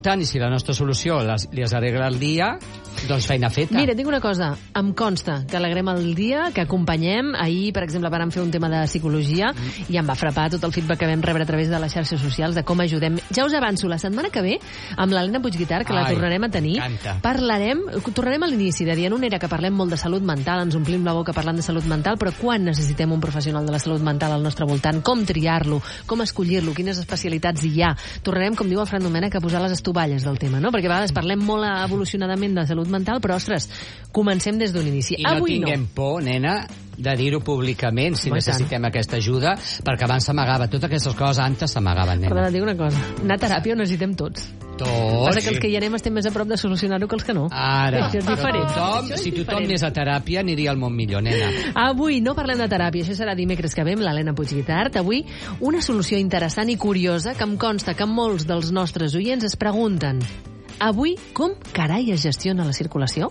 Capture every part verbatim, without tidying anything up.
Tant, i si la nostra solució les, li es arregla el dia, doncs feina feta. Mira, tinc una cosa, em consta que alegrem el dia, que acompanyem. Ahir, per exemple, vam fer un tema de psicologia mm. i em va frapar tot el feedback que vam rebre a través de les xarxes socials de com ajudem. Ja us avanço, la setmana que ve, amb l'Helena Puigguitar, que Ai, la tornarem a tenir, m'encanta. parlarem, tornarem a l'inici de dia en una era que parlem molt de salut mental, ens omplim la boca parlant de salut mental, però quan necessitem un professional de la salut mental al nostre voltant, com triar-lo, com escollir-lo, quines especialitats hi ha. Tornarem, com diu el Fran Domènech, a posar les estovalles del tema, no? Perquè a vegades parlem molt evolucionadament de salut mental, però, ostres, comencem des d'un inici. I no Avui tinguem no. por, nena, de dir-ho públicament si Home, necessitem tant. aquesta ajuda, perquè abans s'amagava. Totes aquestes coses antes s'amagaven, nena. Perdona, et dic una cosa. Anar a teràpia ho necessitem tots. Tots. Passa que els que hi anem estem més a prop de solucionar-ho que els que no. Ara. Això és diferent. Tothom, Això és si tothom diferent. anés a teràpia, aniria al món millor, nena. Avui no parlem de teràpia, això serà dimecres que ve amb l'Helena Puigguitart. Avui una solució interessant i curiosa que em consta que molts dels nostres oients es pregunten: avui com carai es gestiona la circulació?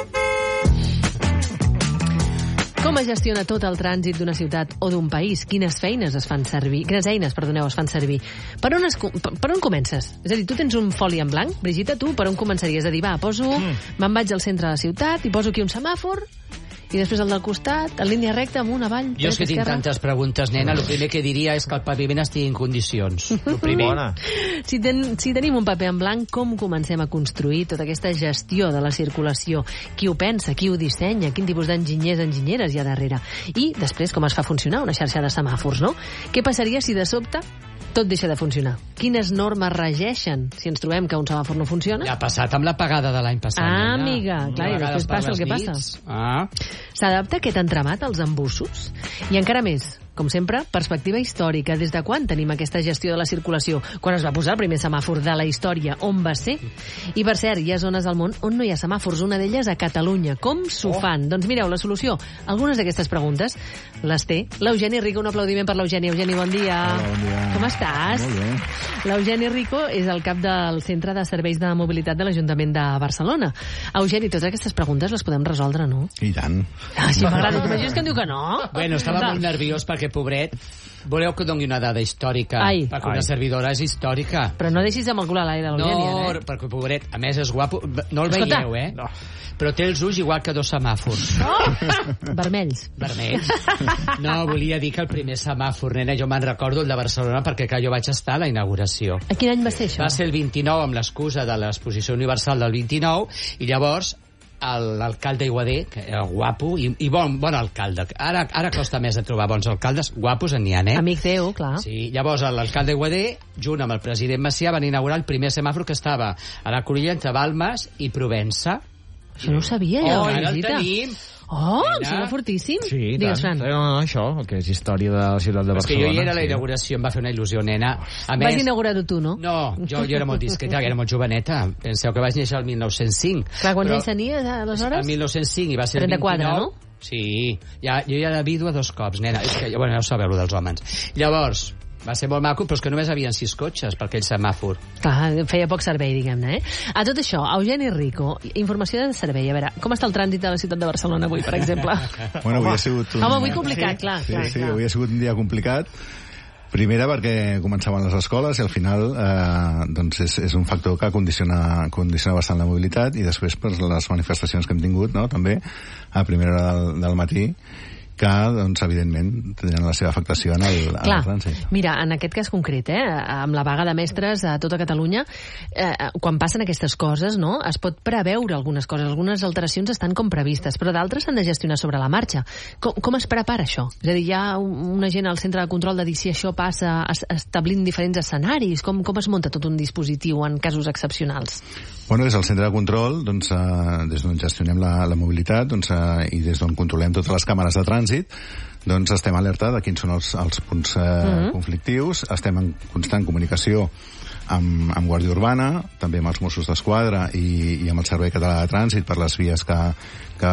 Com es gestiona tot el trànsit d'una ciutat o d'un país? Quines feines es fan servir? Quines eines, perdoneu, es fan servir? Per on, es, per on comences? És a dir, tu tens un foli en blanc, Brigitta, tu per on començaries? És a dir, va, poso, mm. me'n vaig al centre de la ciutat i poso aquí un semàfor i després el del costat, en línia recta, amunt, avall, jo és que tinc tantes preguntes, nena, el primer que diria és que el paviment estigui en condicions. El primer. Si, ten, si tenim un paper en blanc, com comencem a construir tota aquesta gestió de la circulació? Qui ho pensa? Qui ho dissenya? Quin tipus d'enginyers, enginyeres hi ha darrere? I després, com es fa funcionar una xarxa de semàfors, no? Què passaria si de sobte tot deixa de funcionar? Quines normes regeixen si ens trobem que un semàfor no funciona? Ja ha passat amb la pagada de l'any passat. Ah, amiga, clar, i després passa el que passa. Ah. S'adapta aquest entramat als embussos? I encara més, com sempre, perspectiva històrica. Des de quan tenim aquesta gestió de la circulació? Quan es va posar el primer semàfor de la història? On va ser? I, per cert, hi ha zones del món on no hi ha semàfors. Una d'elles a Catalunya. Com s'ho oh. fan? Doncs mireu, la solució. Algunes d'aquestes preguntes les té l'Eugeni Rico. Un aplaudiment per l'Eugeni. Eugeni, bon dia. Hola, bon dia. Com estàs? Molt bé. L'Eugeni Rico és el cap del Centre de Serveis de Mobilitat de l'Ajuntament de Barcelona. Eugeni, totes aquestes preguntes les podem resoldre, no? I tant. Ah, sí, m'agrada. T'imagines que em diu que no? Bueno, estava molt nerviós perquè, pobret, voleu que doni una dada històrica? Ai. Perquè una Ai. servidora és històrica. Però no deixis amb el cul a l'aire, l'Eugeni, No, eh? perquè, pobret, a més és guapo. No el Escolta. veieu, eh? No. Però té els ulls igual que dos semàfors. Oh! Vermells. Vermells. No, volia dir que el primer semàfor, nena, jo me'n recordo el de Barcelona perquè que jo vaig estar a la inauguració. A quin any va ser això? Va ser el vint-i-nou amb l'excusa de l'exposició universal del vint-i-nou i llavors l'alcalde Iguader, que era guapo i, i bon, bon alcalde. Ara, ara costa més de trobar bons alcaldes, guapos n'hi ha, eh? Amic teu, clar. Sí, llavors l'alcalde Iguader, junt amb el president Macià, van inaugurar el primer semàfor que estava a la cruïlla entre Balmes i Provença. Això no ho sabia, jo, Oh, ara el Brigitta. tenim. Oh, em Mira. sembla fortíssim. Sí, i Digues, tant. Fran. No, no, això, el que és història de la ciutat de És que Barcelona. jo hi era a la sí. inauguració, em va fer una il·lusió, nena. A Vas més, inaugurar-ho tu, no? no, jo, jo era molt discreta, era molt joveneta. Penseu que vaig néixer el mil nou-cents cinc. Clar, quants però anys tenies, aleshores? El mil nou-cents cinc i va ser trenta-quatre, el vint-i-nou. no? Sí, ja, jo ja era vídua dos cops, nena. És que, bueno, ja ho sabeu, lo dels homes. Llavors, va ser molt maco, però és que només havien sis cotxes per aquell semàfor. Clar, feia poc servei, diguem-ne, eh? A tot això, Eugeni Rico, informació de servei. A veure, com està el trànsit de la ciutat de Barcelona avui, per exemple? Bueno, avui ha sigut un... Home, avui complicat, clar, Sí, clar, sí, clar. avui ha sigut un dia complicat. Primera perquè començaven les escoles i al final eh, doncs és, és un factor que condiciona, condiciona bastant la mobilitat, i després per les manifestacions que hem tingut, no?, també a primera hora del, del matí, que, doncs, evidentment, tindran la seva afectació en el, en Clar, el trànsit. mira, en aquest cas concret, eh, amb la vaga de mestres a tota Catalunya, eh, quan passen aquestes coses, no?, es pot preveure algunes coses, algunes alteracions estan com previstes, però d'altres s'han de gestionar sobre la marxa. Com, com es prepara això? És a dir, hi ha una gent al centre de control de dir si això passa, es, establint diferents escenaris, com, com es munta tot un dispositiu en casos excepcionals? Bueno, des del centre de control, doncs, eh, des d'on gestionem la, la mobilitat, doncs, eh, i des d'on controlem totes les càmeres de trànsit, doncs estem alerta de quins són els, els punts eh, mm-hmm. conflictius, estem en constant comunicació amb, amb Guàrdia Urbana, també amb els Mossos d'Esquadra i, i amb el Servei Català de Trànsit per les vies que, que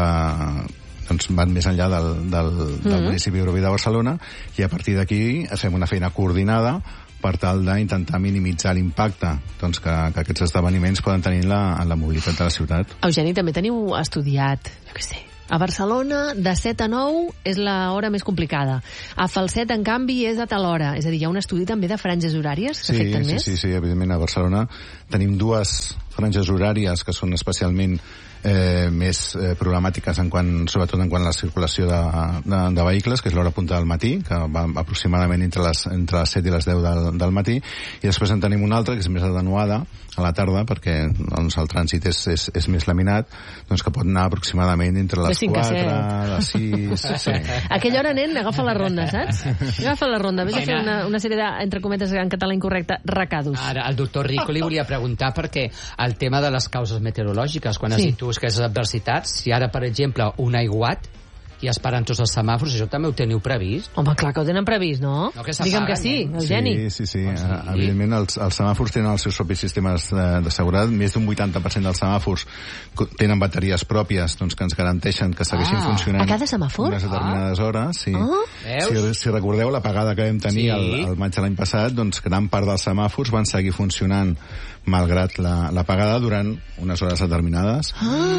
doncs, van més enllà del, del, mm-hmm. del municipi Eurovi de Barcelona, i a partir d'aquí fem una feina coordinada per tal d'intentar minimitzar l'impacte, doncs, que, que aquests esdeveniments poden tenir en la, en la mobilitat de la ciutat. Eugeni, també teniu estudiat, jo què sé, A Barcelona, de set a nou és l'hora més complicada. A Falset, en canvi, és a tal hora. És a dir, hi ha un estudi també de franges horàries que sí, afecten sí, més? Sí, sí, sí, evidentment a Barcelona tenim dues franges horàries que són especialment eh, més eh, problemàtiques en quant, sobretot en quant a la circulació de, de, de vehicles, que és l'hora punta del matí, que va aproximadament entre les, entre les set i les deu del, del matí, i després en tenim una altra que és més atenuada a la tarda, perquè doncs, el trànsit és, és, és més laminat, doncs que pot anar aproximadament entre les quatre, les sis... Sí. A aquella hora, nen, agafa la ronda, saps? Agafa la ronda, vés a fer una, una sèrie de, entre cometes en català incorrecte, recados. Ara, el doctor Rico li volia preguntar perquè el tema de les causes meteorològiques, quan has Sí. dit tu que és adversitats, si ara, per exemple, un aiguat i es paren tots els semàfors, això també ho teniu previst? Home, clar que ho tenen previst, no? No, que Digue'm que sí, s'apaguen, Eugeni. Sí, sí, sí. Doncs sí. Uh, evidentment, els, els semàfors tenen els seus propis sistemes de, de seguretat. Més d'un vuitanta per cent dels semàfors co- tenen bateries pròpies doncs, que ens garanteixen que segueixin Ah, funcionant a cada semàfor? unes determinades Ah. hores. Sí. Ah. Si, si recordeu l'apagada que vam tenir Sí. el, el maig de l'any passat, doncs gran part dels semàfors van seguir funcionant malgrat la- l'apagada durant unes hores determinades.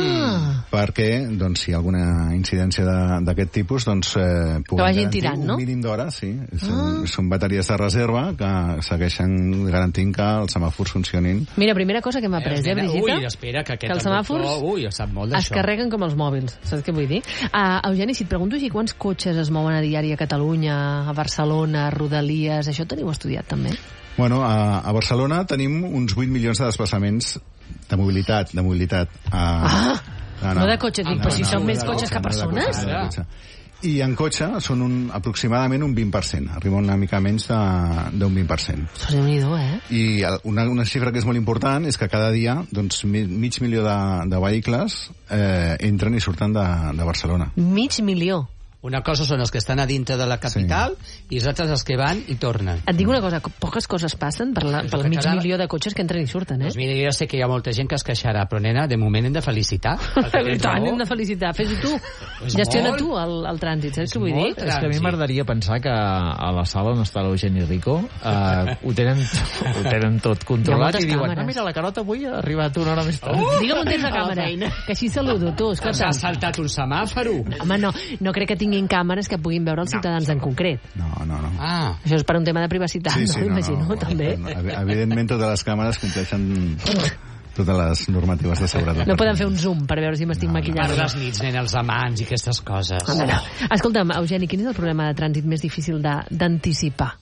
Ah. Perquè, doncs, si hi ha alguna incidència de- d'aquest tipus, doncs, eh, puguem vagin garantir tirant, no? un mínim d'hores, sí. Són, són bateries de reserva que segueixen garantint que els semàfors funcionin. Mira, primera cosa que hem après, eh, Brigitta? Ui, espera, que aquest... Que els el semàfors doctor, ui, sap molt es d'això. carreguen com els mòbils, saps què vull dir? Uh, Eugeni, si et pregunto així, quants cotxes es mouen a diari a Catalunya, a Barcelona, a Rodalies, això ho teniu estudiat també? Bueno, a, a Barcelona tenim uns vuit milions de desplaçaments de mobilitat, de mobilitat. Ah, no, no de cotxes, dic, no, però si no, són no, més de cotxes que no de persones. cotxe, no de cotxe. I en cotxe són un, aproximadament un vint per cent, arriba una mica menys de- d'un vint per cent. Ostres, Déu-n'hi-do, eh? I el- una, una xifra que és molt important és que cada dia doncs, mi- mig milió de, de vehicles eh, entren i surten de, de Barcelona. Mig milió. Una cosa són els que estan a dintre de la capital sí. i els altres els que van i tornen. Et dic una cosa, poques coses passen per la, És pel que mig cada- milió de cotxes que entren i surten, eh? Doncs mira, jo sé que hi ha molta gent que es queixarà, però nena, de moment hem de felicitar. I tant, hem de felicitar. Fes-ho tu. És Gestiona molt. tu el, el trànsit, saps què vull dir? molt. És que a mi Sí. m'agradaria pensar que a la sala on està l'Eugeni Rico eh, ho, tenen, ho tenen tot controlat moltes i diuen, càmeres. ah, mira, la Carota avui ha arribat una hora més tard. Oh! Digue'm on tens la càmera, que així saludo, tu, S'ha escolta. saltat un semàforo. Home, no, no crec que tinguin càmeres que puguin veure els ciutadans en concret. No, no, no. Ah, Això és per un tema de privacitat, no? Imagino, també. No, evidentment, totes les càmeres compleixen totes les normatives de seguretat. No poden fer un zoom per veure si m'estic No, maquillant. per les nits, nen, els amants i aquestes coses. Home, no. Escolta'm, Eugeni, quin és el problema de trànsit més difícil de- d'anticipar?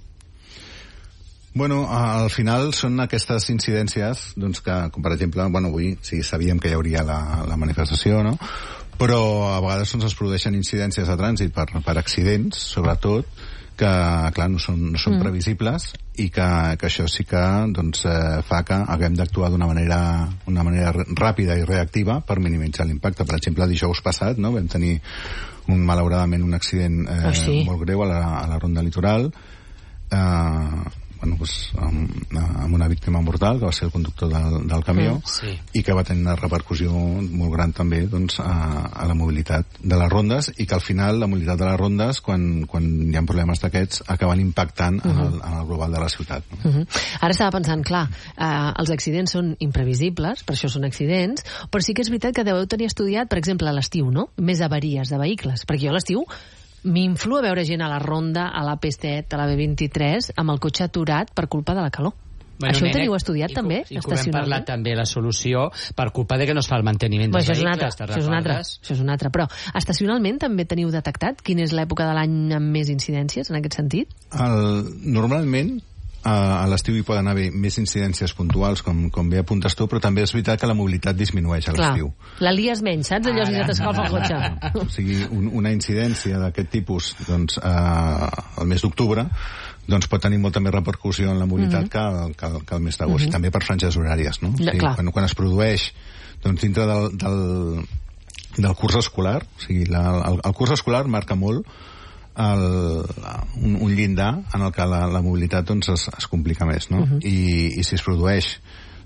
Bueno, al final són aquestes incidències, doncs que, com per exemple, bueno, avui sí sabíem que hi hauria la, la manifestació, no? Però a vegades doncs, es produeixen incidències de trànsit per, per accidents, sobretot, que, clar, no són, no són mm. previsibles i que, que això sí que doncs, eh, fa que haguem d'actuar d'una manera, una manera ràpida i reactiva per minimitzar l'impacte. Per exemple, dijous passat no, vam tenir un, malauradament un accident eh, oh, sí. molt greu a la, a la ronda litoral, eh, bueno, pues, amb, amb una víctima mortal, que va ser el conductor del, del camió, Mm, sí. i que va tenir una repercussió molt gran també doncs, a, a la mobilitat de les rondes, i que al final la mobilitat de les rondes, quan, quan hi ha problemes d'aquests, acaben impactant uh -huh. en, el, en el global de la ciutat. No? Uh -huh. Ara estava pensant, clar, eh, els accidents són imprevisibles, per això són accidents, però sí que és veritat que deveu tenir estudiat, per exemple, a l'estiu, no? Més avaries de vehicles, perquè jo a l'estiu m'influa veure gent a la ronda, a l'A P set, a la B vint-i-tres, amb el cotxe aturat per culpa de la calor. Bueno, això ho teniu estudiat, i, també, i que ho vam parlar estacionalment? també, la solució, per culpa de que no es fa el manteniment Bueno, dels això és un altre, vehicles, te'n això és un altre, recordes? això és un altre. Però estacionalment també teniu detectat quina és l'època de l'any amb més incidències, en aquest sentit? El, normalment, a, a l'estiu hi poden haver més incidències puntuals, com, com bé apuntes tu, però també és veritat que la mobilitat disminueix a l'estiu. La lies menys, saps? Allò si se t'escalfa el cotxe. O sigui, un, una incidència d'aquest tipus doncs, eh, el mes d'octubre doncs pot tenir molta més repercussió en la mobilitat mm -hmm. que, que, que el mes d'agost, mm -hmm. i també per franges horàries, no? O sigui, clar. quan, quan es produeix doncs, dintre del, del, del curs escolar, o sigui, la, el, el curs escolar marca molt el, un, un llindar en el que la, la mobilitat doncs, es, es complica més, no? Uh -huh. I, i si es produeix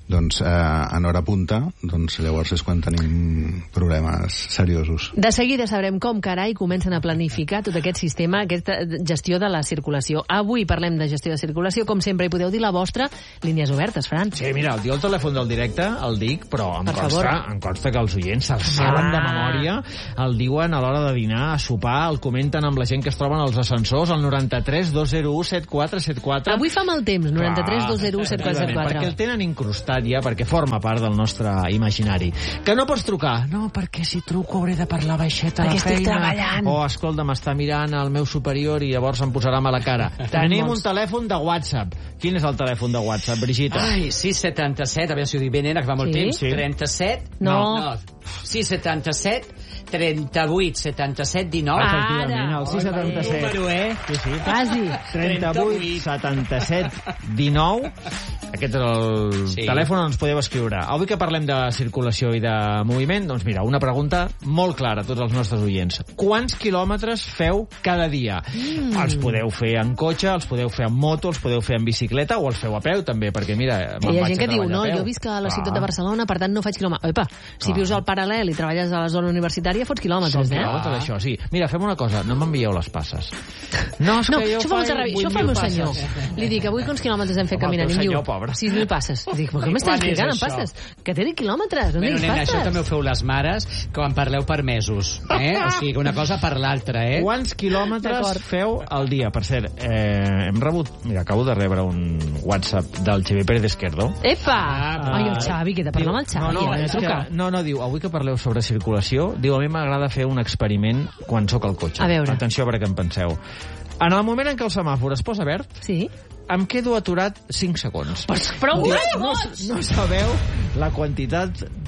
doncs, eh, en hora punta, doncs llavors és quan tenim problemes seriosos. De seguida sabrem com, carai, comencen a planificar tot aquest sistema, aquesta gestió de la circulació. Avui parlem de gestió de circulació, com sempre, hi podeu dir la vostra, línies obertes, Fran. Sí, mira, el, el telèfon del directe el dic, però em Per consta, favor. em consta que els oients se'l saben Ah. de memòria, el diuen a l'hora de dinar, a sopar, el comenten amb la gent que es troben als ascensors, al noranta-tres dos zero u setanta quatre setanta quatre. Avui fa mal temps, noranta-tres dos zero u setanta quatre setanta quatre. Perquè el tenen incrustat ja, perquè forma part del nostre imaginari. Que no pots trucar? No, perquè si truco hauré de parlar baixeta a la Perquè estic feina. treballant. O, escolta, m'està mirant el meu superior i llavors em posarà mala cara. Tenim un telèfon de WhatsApp. Quin és el telèfon de WhatsApp, Brigitta? Ai, sis setanta-set, a veure si ho dic bé, nena, que fa molt Sí? temps. Sí. trenta-set? No. no. sis setanta-set, trenta-vuit, setanta-set, dinou. Ah. Efectivament, el sis setanta-set. Número, eh? Sí, sí. Quasi. trenta-vuit, setanta-set, dinou. Aquest és el Sí. telèfon on ens podeu escriure. Avui que parlem de circulació i de moviment, doncs mira, una pregunta molt clara a tots els nostres oients. Quants quilòmetres feu cada dia? Mm. Els podeu fer en cotxe, els podeu fer en moto, els podeu fer en bicicleta o els feu a peu també, perquè mira, me'n Hi ha vaig gent que a diu, treballar no, a peu. jo visc a la Clar. ciutat de Barcelona, per tant no faig quilòmetres. Epa, si Clar. vius al Paral·lel i treballes a la zona universitària, fots quilòmetres, Són eh? quilòmetres, això, sí. Mira, fem una cosa, no m'envieu les passes. No, és No, que jo això fa molta ràbia. Això fa el meu vuit mil senyor. passes. Li dic, avui quants quilòmetres hem fet Home, el caminant? I teu em diu, senyor, pobre. sis mil passes. Dic, però què m'estàs Quan és explicant, en això? passes? Que té quilòmetres, on Bueno, diguis nena, això també ho passes? feu les mares quan parleu per mesos, eh? O sigui, una cosa per l'altra, eh? Quants quilòmetres D'acord. feu al dia? Per cert, eh, hem rebut... Mira, acabo de rebre un WhatsApp del Xavier Pérez Esquerdo. Epa! Ah, Ai, el Xavi, que de parlar amb el Xavi, no, no, eh? és Truca. que, no, no, diu, avui que parleu sobre circulació, diu, a mi m'agrada fer un experiment quan sóc al cotxe. A veure. Atenció perquè em penseu. En el moment en què el semàfor es posa verd, Sí? em quedo aturat cinc segons. Però, però Diu, no, no sabeu la quantitat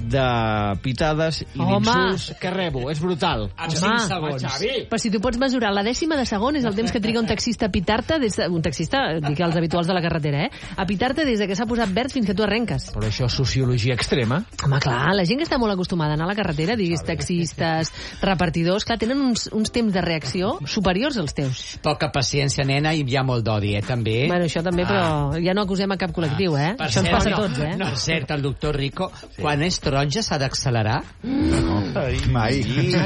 de pitades i Home. d'insults que rebo. És brutal. Amb Home, cinc segons. Però si tu pots mesurar la dècima de segon és el temps que triga un taxista a pitar-te des de... Un taxista, dic els habituals de la carretera, eh? A pitar-te des de que s'ha posat verd fins que tu arrenques. Però això és sociologia extrema. Home, clar, la gent que està molt acostumada a anar a la carretera, diguis taxistes, repartidors, clar, tenen uns, uns temps de reacció superiors als teus. Poca paciència, nena, i hi ha molt d'odi, eh, també. Bueno, això també, però ja no acusem a cap col·lectiu, eh? Per Això ens cert, passa a no, tots, eh? No, per cert, el doctor Rico, quan és taronja s'ha d'accelerar? Mai.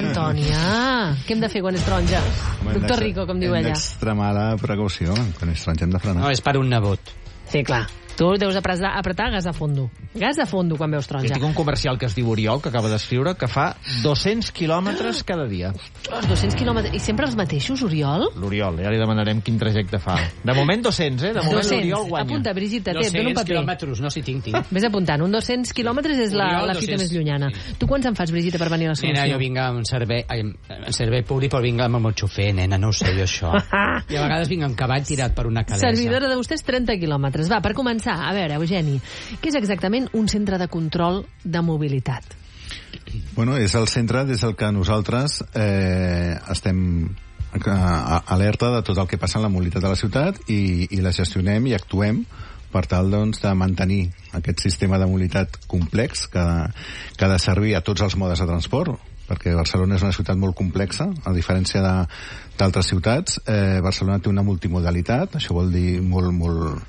Antònia, què hem de fer quan és taronja? Doctor Rico, com diu Hem ella. d'extremar la precaució. Quan és taronja hem de frenar. No, és per un nebot. Sí, clar. Tu deus apretar, apretar gas a fondo. Gas a fondo quan veus Jo taronja. tinc un comercial que es diu Oriol, que acaba d'escriure, que fa dos-cents quilòmetres cada dia. Els dos-cents quilòmetres. I sempre els mateixos, Oriol? L'Oriol, ja li demanarem quin trajecte fa. De moment dos-cents, eh? De moment dos-cents. l'Oriol guanya. Apunta, Brigitte, té, dona un paper. quilòmetres, no, si tinc, tinc. Vés apuntant, un dos-cents quilòmetres és la, Oriol, la fita dos-cents. més llunyana. Tu quants en fas, Brigitte, per venir a la Nena, solució? jo vinc amb un servei, ai, amb servei públic, però vinc amb el meu xofer, nena, no ho sé jo, això. I a vegades vinc amb cavall tirat per una calesa. Servidora de vostès, trenta quilòmetres. Va, per començar, a veure, Eugeni, què és exactament un centre de control de mobilitat? Bueno, és el centre des del que nosaltres eh, estem a- alerta de tot el que passa en la mobilitat de la ciutat i, i la gestionem i actuem per tal doncs, de mantenir aquest sistema de mobilitat complex que, que ha de servir a tots els modes de transport, perquè Barcelona és una ciutat molt complexa, a diferència de- d'altres ciutats. Eh, Barcelona té una multimodalitat, això vol dir molt, molt,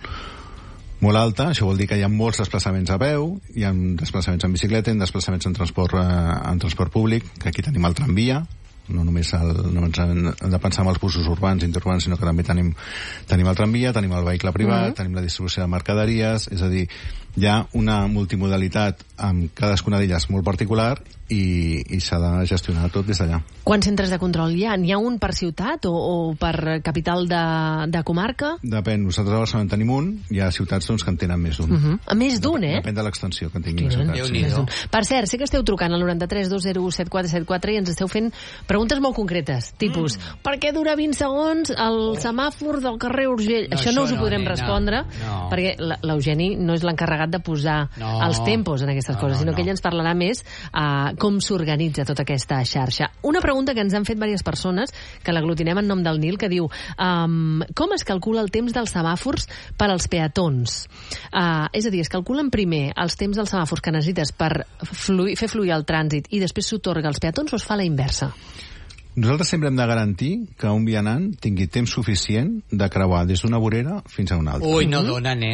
molt alta, això vol dir que hi ha molts desplaçaments a peu, hi ha desplaçaments en bicicleta, hi ha desplaçaments en transport, eh, en transport públic, que aquí tenim el tramvia, no només, el, no ens hem de pensar en els busos urbans i interurbans, sinó que també tenim, tenim el tramvia, tenim el vehicle privat, mm-hmm. tenim la distribució de mercaderies, és a dir, hi ha una multimodalitat amb cadascuna d'elles molt particular i, i s'ha de gestionar tot des d'allà. Quants centres de control hi ha? N'hi ha un per ciutat o, o per capital de, de comarca? Depèn, nosaltres a Barcelona en tenim un, hi ha ciutats doncs, que en tenen més d'un. Uh -huh. A més d'un, eh? Depèn de l'extensió que en tinguin les Quin ciutats. Déu-n'hi-do. Sí. No. Per cert, sé que esteu trucant al noranta-tres dos zero u setanta quatre setanta quatre i ens esteu fent preguntes molt concretes, tipus, mm. per què dura vint segons el semàfor del carrer Urgell? No, això no us ho no, podrem nena. respondre, No. perquè la- l'Eugeni no és l'encarregat de posar No. els tempos en aquestes No, coses, no, sinó no. que ell ens parlarà més uh, com s'organitza tota aquesta xarxa. Una pregunta que ens han fet diverses persones, que l'aglutinem en nom del Nil, que diu um, com es calcula el temps dels semàfors per als peatons? Uh, és a dir, es calculen primer els temps dels semàfors que necessites per fluir, fer fluir el trànsit i després s'otorga als peatons o es fa la inversa? Nosaltres sempre hem de garantir que un vianant tingui temps suficient de creuar des d'una vorera fins a una altra. Ui, no dona, nen.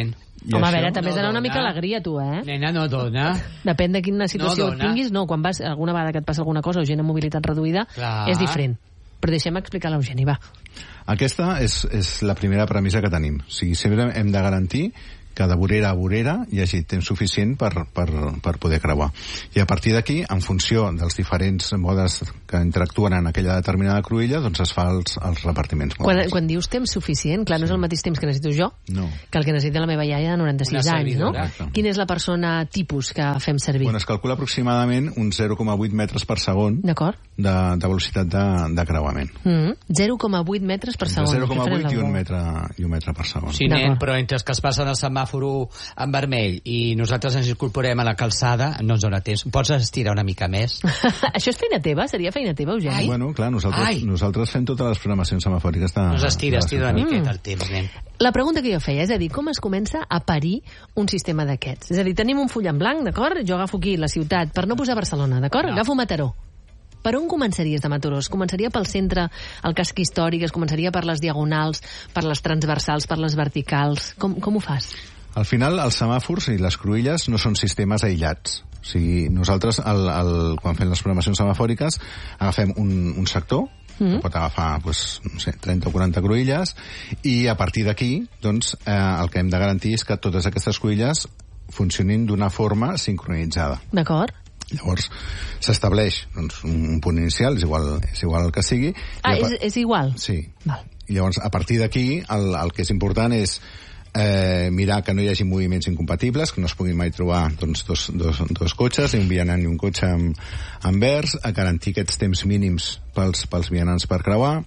Home, a veure, també has d'anar una mica alegria, tu, eh? Nena, no dona. Depèn de quina situació No no tinguis. No, quan vas, alguna vegada que et passa alguna cosa o gent amb mobilitat reduïda, Clar. és diferent. Però deixem explicar l'Eugeni, va. Aquesta és, és la primera premissa que tenim. O sigui, sempre hem de garantir que de vorera a vorera hi hagi temps suficient per, per, per poder creuar. I a partir d'aquí, en funció dels diferents modes que interactuen en aquella determinada cruïlla, doncs es fa els, els repartiments. Quan, quan dius temps suficient, clar, no és el mateix temps que necessito jo, No. que el que necessita la meva iaia de noranta-sis Una anys, no? servidora. Quina és la persona tipus que fem servir? Bueno, es calcula aproximadament uns zero coma vuit metres per segon de, D'acord? de velocitat de, de creuament. Mm, zero coma vuit metres per segon. zero coma Què farem vuit i del un vol? metre, i un metre per segon. Sí, nen, D'acord. però entre els que es passen el semàfor en vermell i nosaltres ens incorporem a la calçada, no ens dona temps. Pots estirar una mica més? Això és feina teva? Seria feina teva, Eugeni? Ai. Bueno, clar, nosaltres, Ai. nosaltres fem totes les programacions semafòriques de... Doncs estira, de la estira una ciutat. miqueta el temps, nen. La pregunta que jo feia, és a dir, com es comença a parir un sistema d'aquests? És a dir, tenim un full en blanc, d'acord? Jo agafo aquí la ciutat, per no posar Barcelona, d'acord? No. Agafo Mataró. Per on començaries de Mataró? Es començaria pel centre, el casc històric, es començaria per les diagonals, per les transversals, per les verticals. Com, com ho fas? Al final, els semàfors i les cruïlles no són sistemes aïllats. O sigui, nosaltres, el, el, quan fem les programacions semafòriques, agafem un, un sector, mm. que pot agafar pues, no sé, trenta o quaranta cruïlles, i a partir d'aquí, doncs, eh, el que hem de garantir és que totes aquestes cruïlles funcionin d'una forma sincronitzada. D'acord? Llavors, s'estableix doncs, un punt inicial, és igual, és igual el que sigui. Ah, i a és, és igual? Sí. Val. I llavors, a partir d'aquí, el, el que és important és eh, mirar que no hi hagi moviments incompatibles, que no es puguin mai trobar doncs, dos, dos, dos cotxes, un vianant i un cotxe amb, amb vers, a garantir aquests temps mínims pels, pels vianants per creuar,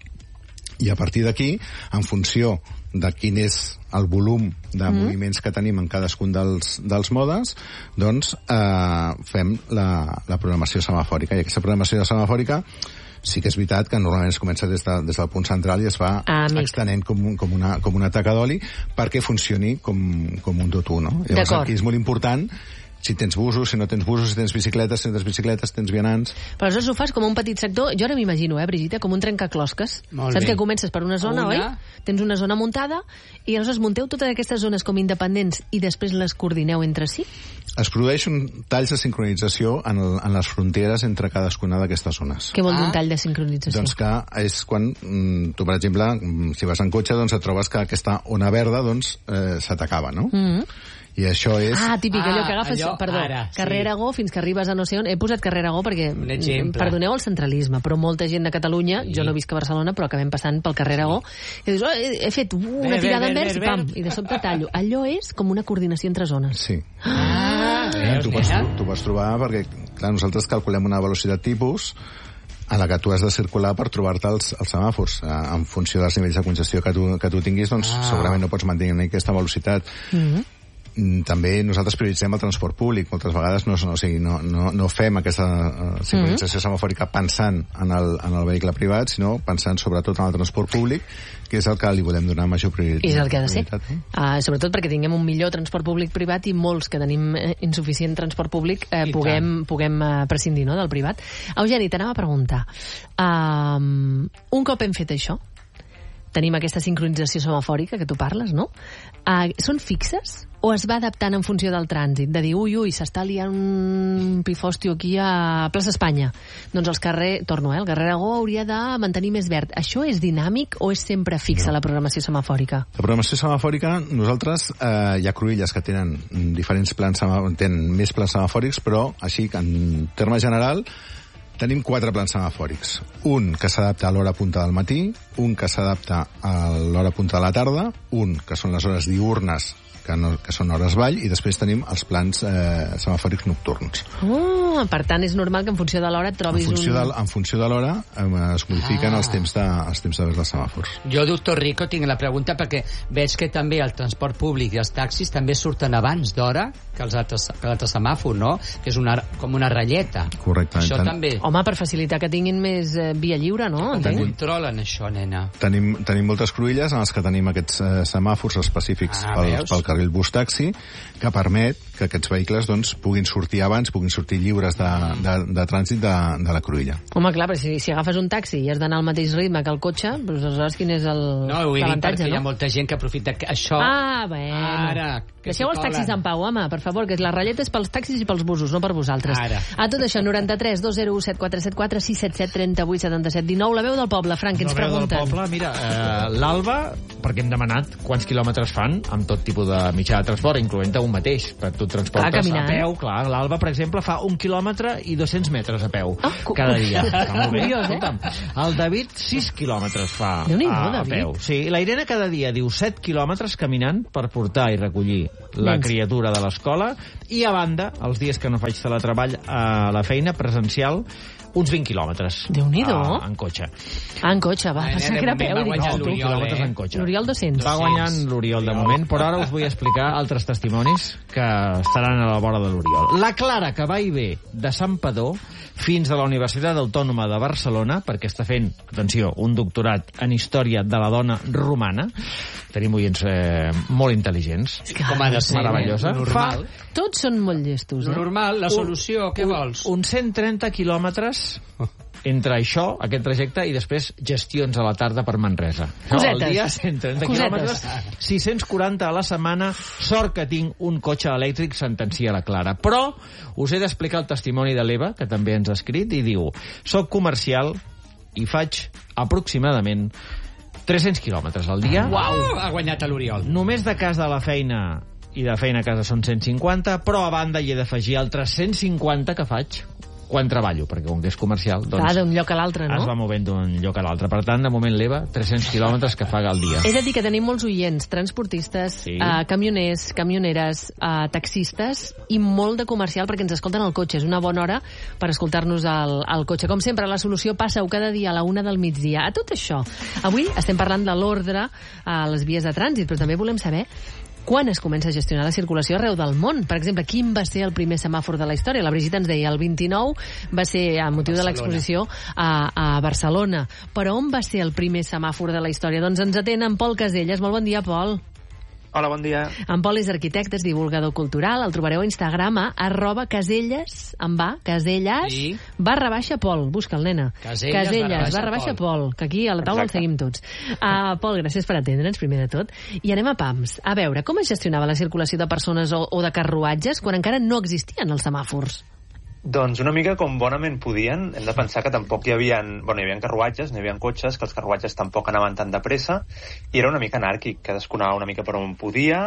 i a partir d'aquí, en funció de quin és el volum de mm. moviments que tenim en cadascun dels, dels modes, doncs eh, fem la, la programació semafòrica. I aquesta programació semafòrica sí que és veritat que normalment es comença des, de, des del punt central i es va ah, extenent com, com, una, com una taca d'oli perquè funcioni com, com un tot un, no? Llavors aquí és molt important si tens busos, si no tens busos, si tens bicicletes, si no tens bicicletes, tens vianants... Però aleshores ho fas com un petit sector, jo ara m'imagino, eh, Brigitte, com un trencaclosques. Molt Saps bé. que comences per una zona, Una. oi? Tens una zona muntada i aleshores munteu totes aquestes zones com independents i després les coordineu entre si? Es produeix un talls de sincronització en, el, en les fronteres entre cadascuna d'aquestes zones. Què vol dir Ah. un tall de sincronització? Doncs que és quan mm, tu, per exemple, mm, si vas en cotxe, doncs et trobes que aquesta ona verda doncs, eh, se t'acaba, no? Mm -hmm. I això és... Ah, típic, allò Ah, que agafes, allò, perdó, ara, sí. carrer Aragó fins que arribes a no sé on. He posat carrer Aragó perquè, Un exemple. perdoneu el centralisme, però molta gent de Catalunya, Sí. jo no visc a Barcelona, però acabem passant pel carrer Aragó, i dius, oh, he, he fet uh, una Ver, tirada ver, en ver, vers i ver, pam, ver. i de sobte tallo. Allò és com una coordinació entre zones. Sí. Ah, Eh, veus, tu, pots, nena? tu pots trobar, perquè, clar, nosaltres calculem una velocitat tipus a la que tu has de circular per trobar-te els, els semàfors. Eh, en funció dels nivells de congestió que tu, que tu tinguis, doncs Ah. segurament no pots mantenir aquesta velocitat. Mm -hmm. També nosaltres prioritzem el transport públic. Moltes vegades no, no, o sigui, no, no, no fem aquesta uh, sincronització mm -hmm. semafòrica pensant en el, en el vehicle privat, sinó pensant sobretot en el transport públic, que és el que li volem donar major prioritat. És el que ha de ser. No? Uh, sobretot perquè tinguem un millor transport públic privat i molts que tenim eh, insuficient transport públic eh, I puguem, puguem uh, prescindir, no?, del privat. Eugeni, t'anava a preguntar. Uh, un cop hem fet això, tenim aquesta sincronització semafòrica que tu parles, no? Uh, són fixes o es va adaptant en funció del trànsit? De dir, ui, ui, s'està liant un pifòstio aquí a Plaça Espanya. Doncs els carrer, torno, eh, el carrer Aragó hauria de mantenir més verd. Això és dinàmic o és sempre fixa, la programació semafòrica? La programació semafòrica, nosaltres, eh, hi ha cruïlles que tenen diferents plans, semà- tenen més plans semafòrics, però així, en terme general, tenim quatre plans semafòrics. Un que s'adapta a l'hora punta del matí, un que s'adapta a l'hora punta de la tarda, un que són les hores diurnes, que, no, que són hores vall, i després tenim els plans eh, semafòrics nocturns. Oh, per tant, és normal que en funció de l'hora et En trobis funció, un... de, en funció de l'hora eh, es modifiquen Ah. els temps de, els temps de veure els semàfors. Jo, doctor Rico, tinc la pregunta perquè veig que també el transport públic i els taxis també surten abans d'hora que els altres, que l'altre semàfor, no? Que és una, com una ratlleta. Correctament. Això Tant- també. Home, per facilitar que tinguin més eh, via lliure, no? Com Entenc? controlen això, nena? Tenim, tenim moltes cruïlles en les que tenim aquests eh, semàfors específics Ah, pel, veus? pel carril carril bus-taxi, que permet que aquests vehicles doncs, puguin sortir abans, puguin sortir lliures de, de, de trànsit de, de la cruïlla. Home, clar, però si, si agafes un taxi i has d'anar al mateix ritme que el cotxe, doncs aleshores quin és el no, ho he dit perquè no? hi ha molta gent que aprofita això. Ah, bueno. Ara, deixeu els taxis en pau, home, per favor, que la ratlleta és pels taxis i pels busos, no per vosaltres. Ara. A tot això, noranta-tres dos zero u set quatre set quatre sis set set trenta vuit setanta-set dinou, la veu del poble. Frank, què ens pregunten? La veu del poble, mira, eh, l'Alba, perquè hem demanat quants quilòmetres fan amb tot tipus de mitjà de transport, incloent-te un mateix, per tu transportes a peu, clar. L'Alba, per exemple, fa un quilòmetre i dos-cents metres a peu oh, cada dia. Està molt bé. Curiós, eh? El David, sis quilòmetres fa a, a peu. Sí, la Irene cada dia diu set quilòmetres caminant per portar i recollir la Nens. criatura de l'escola, i a banda, els dies que no faig teletreball a la feina presencial, uns vint quilòmetres. Déu-n'hi-do. Uh, en cotxe. Ah, en cotxe, va. Pensava que era a peu. Va guanyar No, l'Oriol, quilòmetres eh? en cotxe. L'Oriol dos-cents. Va guanyant l'Oriol de moment, però ara us vull explicar altres testimonis que estaran a la vora de l'Oriol. La Clara, que va i ve de Sant Padó fins a la Universitat Autònoma de Barcelona, perquè està fent, atenció, un doctorat en Història de la Dona Romana. Tenim oients eh, molt intel·ligents. Com ha de ser, meravellosa. eh? Normal. Fa... Tots són molt llestos, eh? Lo normal, la solució, què vols? Un, uns cent trenta quilòmetres entre això, aquest trajecte, i després gestions a la tarda per Manresa. Cosetes. Al dia, cent trenta Cosetes. quilòmetres, sis-cents quaranta a la setmana. Sort que tinc un cotxe elèctric, sentencia la Clara. Però us he d'explicar el testimoni de l'Eva, que també ens ha escrit, i diu: soc comercial i faig aproximadament tres-cents quilòmetres al dia. Uau, ha guanyat a l'Oriol. Només de casa a la feina i de feina a casa són cent cinquanta, però a banda hi he d'afegir altres cent cinquanta que faig quan treballo, perquè com que és comercial, doncs Clar, d'un lloc a l'altre, no? es va movent d'un lloc a l'altre. Per tant, de moment l'Eva, tres-cents quilòmetres que fa al dia. És a dir, que tenim molts oients, transportistes, Sí. eh, camioners, camioneres, eh, taxistes i molt de comercial perquè ens escolten al cotxe. És una bona hora per escoltar-nos al, al cotxe. Com sempre, la solució passa-ho cada dia a la una del migdia. A tot això, avui estem parlant de l'ordre a les vies de trànsit, però també volem saber quan es comença a gestionar la circulació arreu del món. Per exemple, quin va ser el primer semàfor de la història? La Brigitte ens deia, el vint-i-nou va ser a motiu Barcelona. de l'exposició a, a Barcelona. Però on va ser el primer semàfor de la història? Doncs ens atén en Pol Caselles. Molt bon dia, Pol. Hola, bon dia. En Pol és arquitecte, és divulgador cultural. El trobareu a Instagram a arroba caselles, en va, caselles, Sí. barra baixa Pol. Busca'l, nena. Caselles, caselles barra barra baixa baixa Pol. Que aquí a la taula el Exacte. seguim tots. Uh, Pol, gràcies per atendre'ns, primer de tot. I anem a pams. A veure, com es gestionava la circulació de persones o, o de carruatges quan encara no existien els semàfors? Doncs una mica com bonament podien. Hem de pensar que tampoc hi havia... Bueno, hi havia carruatges, no hi havia cotxes, que els carruatges tampoc anaven tan de pressa, i era una mica anàrquic, cadascú anava una mica per on podia,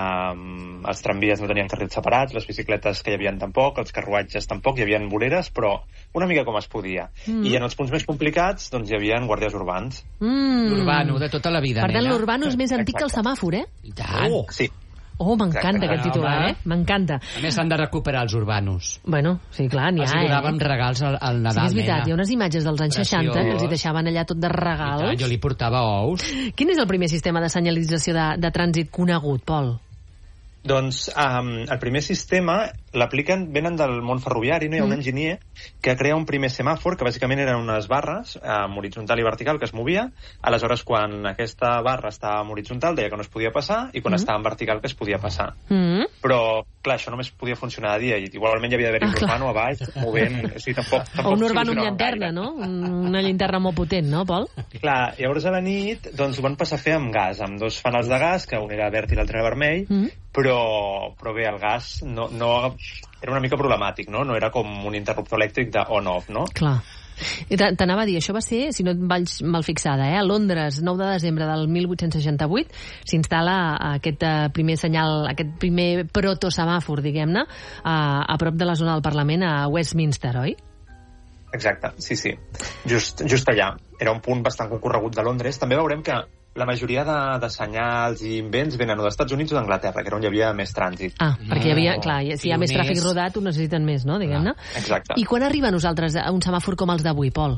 eh, els tramvies no tenien carrils separats, les bicicletes que hi havia tampoc, els carruatges tampoc, hi havia voleres, però una mica com es podia. Mm. I en els punts més complicats, doncs hi havia guàrdies urbans. Mm. L'urbano, de tota la vida, Per tant, nena. l'urbano és més antic que el semàfor, eh? I tant. Oh. Sí. Oh, m'encanta Exacte. aquest titular, Home. eh? M'encanta. A més, s'han de recuperar els urbanos. Bueno, sí, clar, n'hi Els ha, hi donàvem eh? regals al, al Sí, Nadal, és veritat, nena. hi ha unes imatges dels anys Preciós. seixanta que els hi deixaven allà tot de I tant, regals. jo li portava ous. Quin és el primer sistema de senyalització de, de trànsit conegut, Pol? Doncs um, el primer sistema l'apliquen, venen del món ferroviari, no? Hi ha un Mm. enginyer que crea un primer semàfor, que bàsicament eren unes barres um, horitzontal i vertical que es movia. Aleshores, quan aquesta barra estava en horitzontal deia que no es podia passar, i quan Mm. estava en vertical que es podia passar. Mm. Però, clar, això només podia funcionar de dia, i igualment hi havia d'haver Ah, un clar. urbano a baix, movent... O sigui, tampoc, tampoc O un urbano amb solucionava llanterna, gaire. no? Una llanterna molt potent, no, Pol? Clar, llavors a la nit doncs, ho van passar a fer amb gas, amb dos fanals de gas, que un era verd i l'altre era vermell, Mm. però, però bé, el gas no, no, era una mica problemàtic, no? No era com un interruptor elèctric de on-off, no? Clar. I te- T'anava a dir, això va ser, si no et vaig mal fixada, eh? a Londres, nou de desembre del mil vuit-cents seixanta-vuit, s'instal·la aquest eh, primer senyal, aquest primer protosemàfor, diguem-ne, a, a prop de la zona del Parlament, a Westminster, oi? Exacte, sí, sí. Just, just allà. Era un punt bastant concorregut de Londres. També veurem que la majoria de, de senyals i invents venen o dels Estats Units o d'Anglaterra, que era on hi havia més trànsit. Ah, perquè hi havia, No, clar, si hi ha més pioners. tràfic rodat, ho necessiten més, no, diguem-ne? Exacte. I quan arriba a nosaltres a un semàfor com els d'avui, Pol?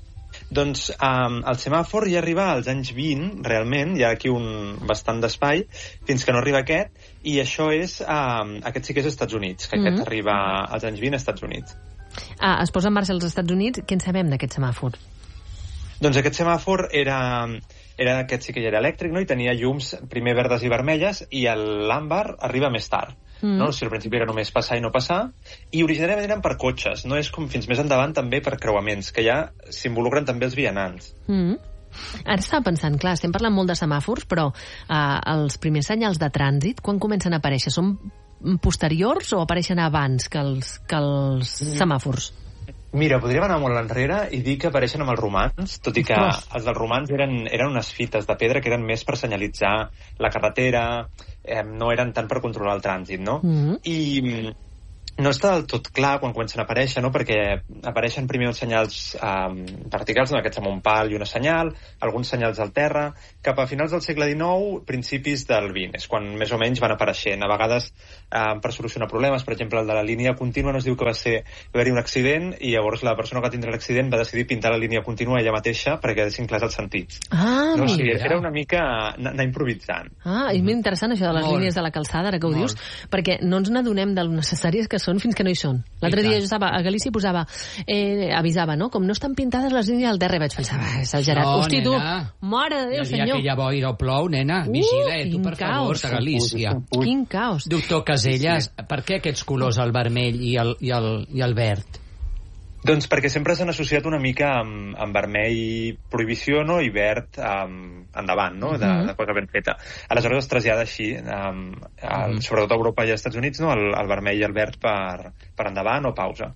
Doncs um, el semàfor ja arriba als anys vint, realment, hi ha aquí un bastant d'espai, fins que no arriba aquest, i això és, um, aquest sí que és als Estats Units, que aquest Mhm. arriba als anys vint als Estats Units. Ah, es posa en marxa als Estats Units. Què en sabem d'aquest semàfor? Doncs aquest semàfor era... era, aquest sí que ja era elèctric, no? I tenia llums primer verdes i vermelles, i l'àmbar arriba més tard. Mm. No? O sigui, al principi era només passar i no passar, i originàriament eren per cotxes, no és com fins més endavant també per creuaments, que ja s'involucren també els vianants. Mm. Ara estava pensant, clar, estem parlant molt de semàfors, però eh, els primers senyals de trànsit, quan comencen a aparèixer? Són posteriors o apareixen abans que els, que els semàfors? Mira, podríem anar molt enrere i dir que apareixen amb els romans, tot i que els dels romans eren, eren unes fites de pedra que eren més per senyalitzar la carretera, eh, no eren tant per controlar el trànsit, no? Mm-hmm. I no està del tot clar quan comencen a aparèixer, no? Perquè apareixen primer uns senyals eh, verticals, no? Aquests amb un pal i una senyal, alguns senyals al terra, cap a finals del segle dinou, principis del vint, és quan més o menys van apareixent. A vegades eh, per solucionar problemes, per exemple, el de la línia contínua no es diu que va ser va haver-hi un accident i llavors la persona que va tindre l'accident va decidir pintar la línia contínua ella mateixa perquè quedessin clars els sentits. Ah, no? O sigui, era una mica anar improvisant. Ah, és molt interessant això de les molt. línies de la calçada, ara que ho molt. dius, perquè no ens n'adonem del necessàries que són fins que no hi són. L'altre dia jo estava a Galícia i posava, eh, avisava, no? Com no estan pintades les línies al terra, vaig pensar, va, exagerat. No, Hosti, tu, nena. mare de Déu, el senyor. dia que hi ha boira o plou, nena, Uh, vigila, eh, tu, quin per favor, caos. a Galícia. Quin caos. Doctor Caselles, per què aquests colors, el vermell i el, i el, i el verd? Doncs perquè sempre s'han associat una mica amb, amb vermell prohibició, no? I verd um, endavant, no? De, de cosa ben feta. Aleshores es trasllada així, um, el, sobretot a Europa i als Estats Units, no? El, el vermell i el verd per, per endavant o pausa.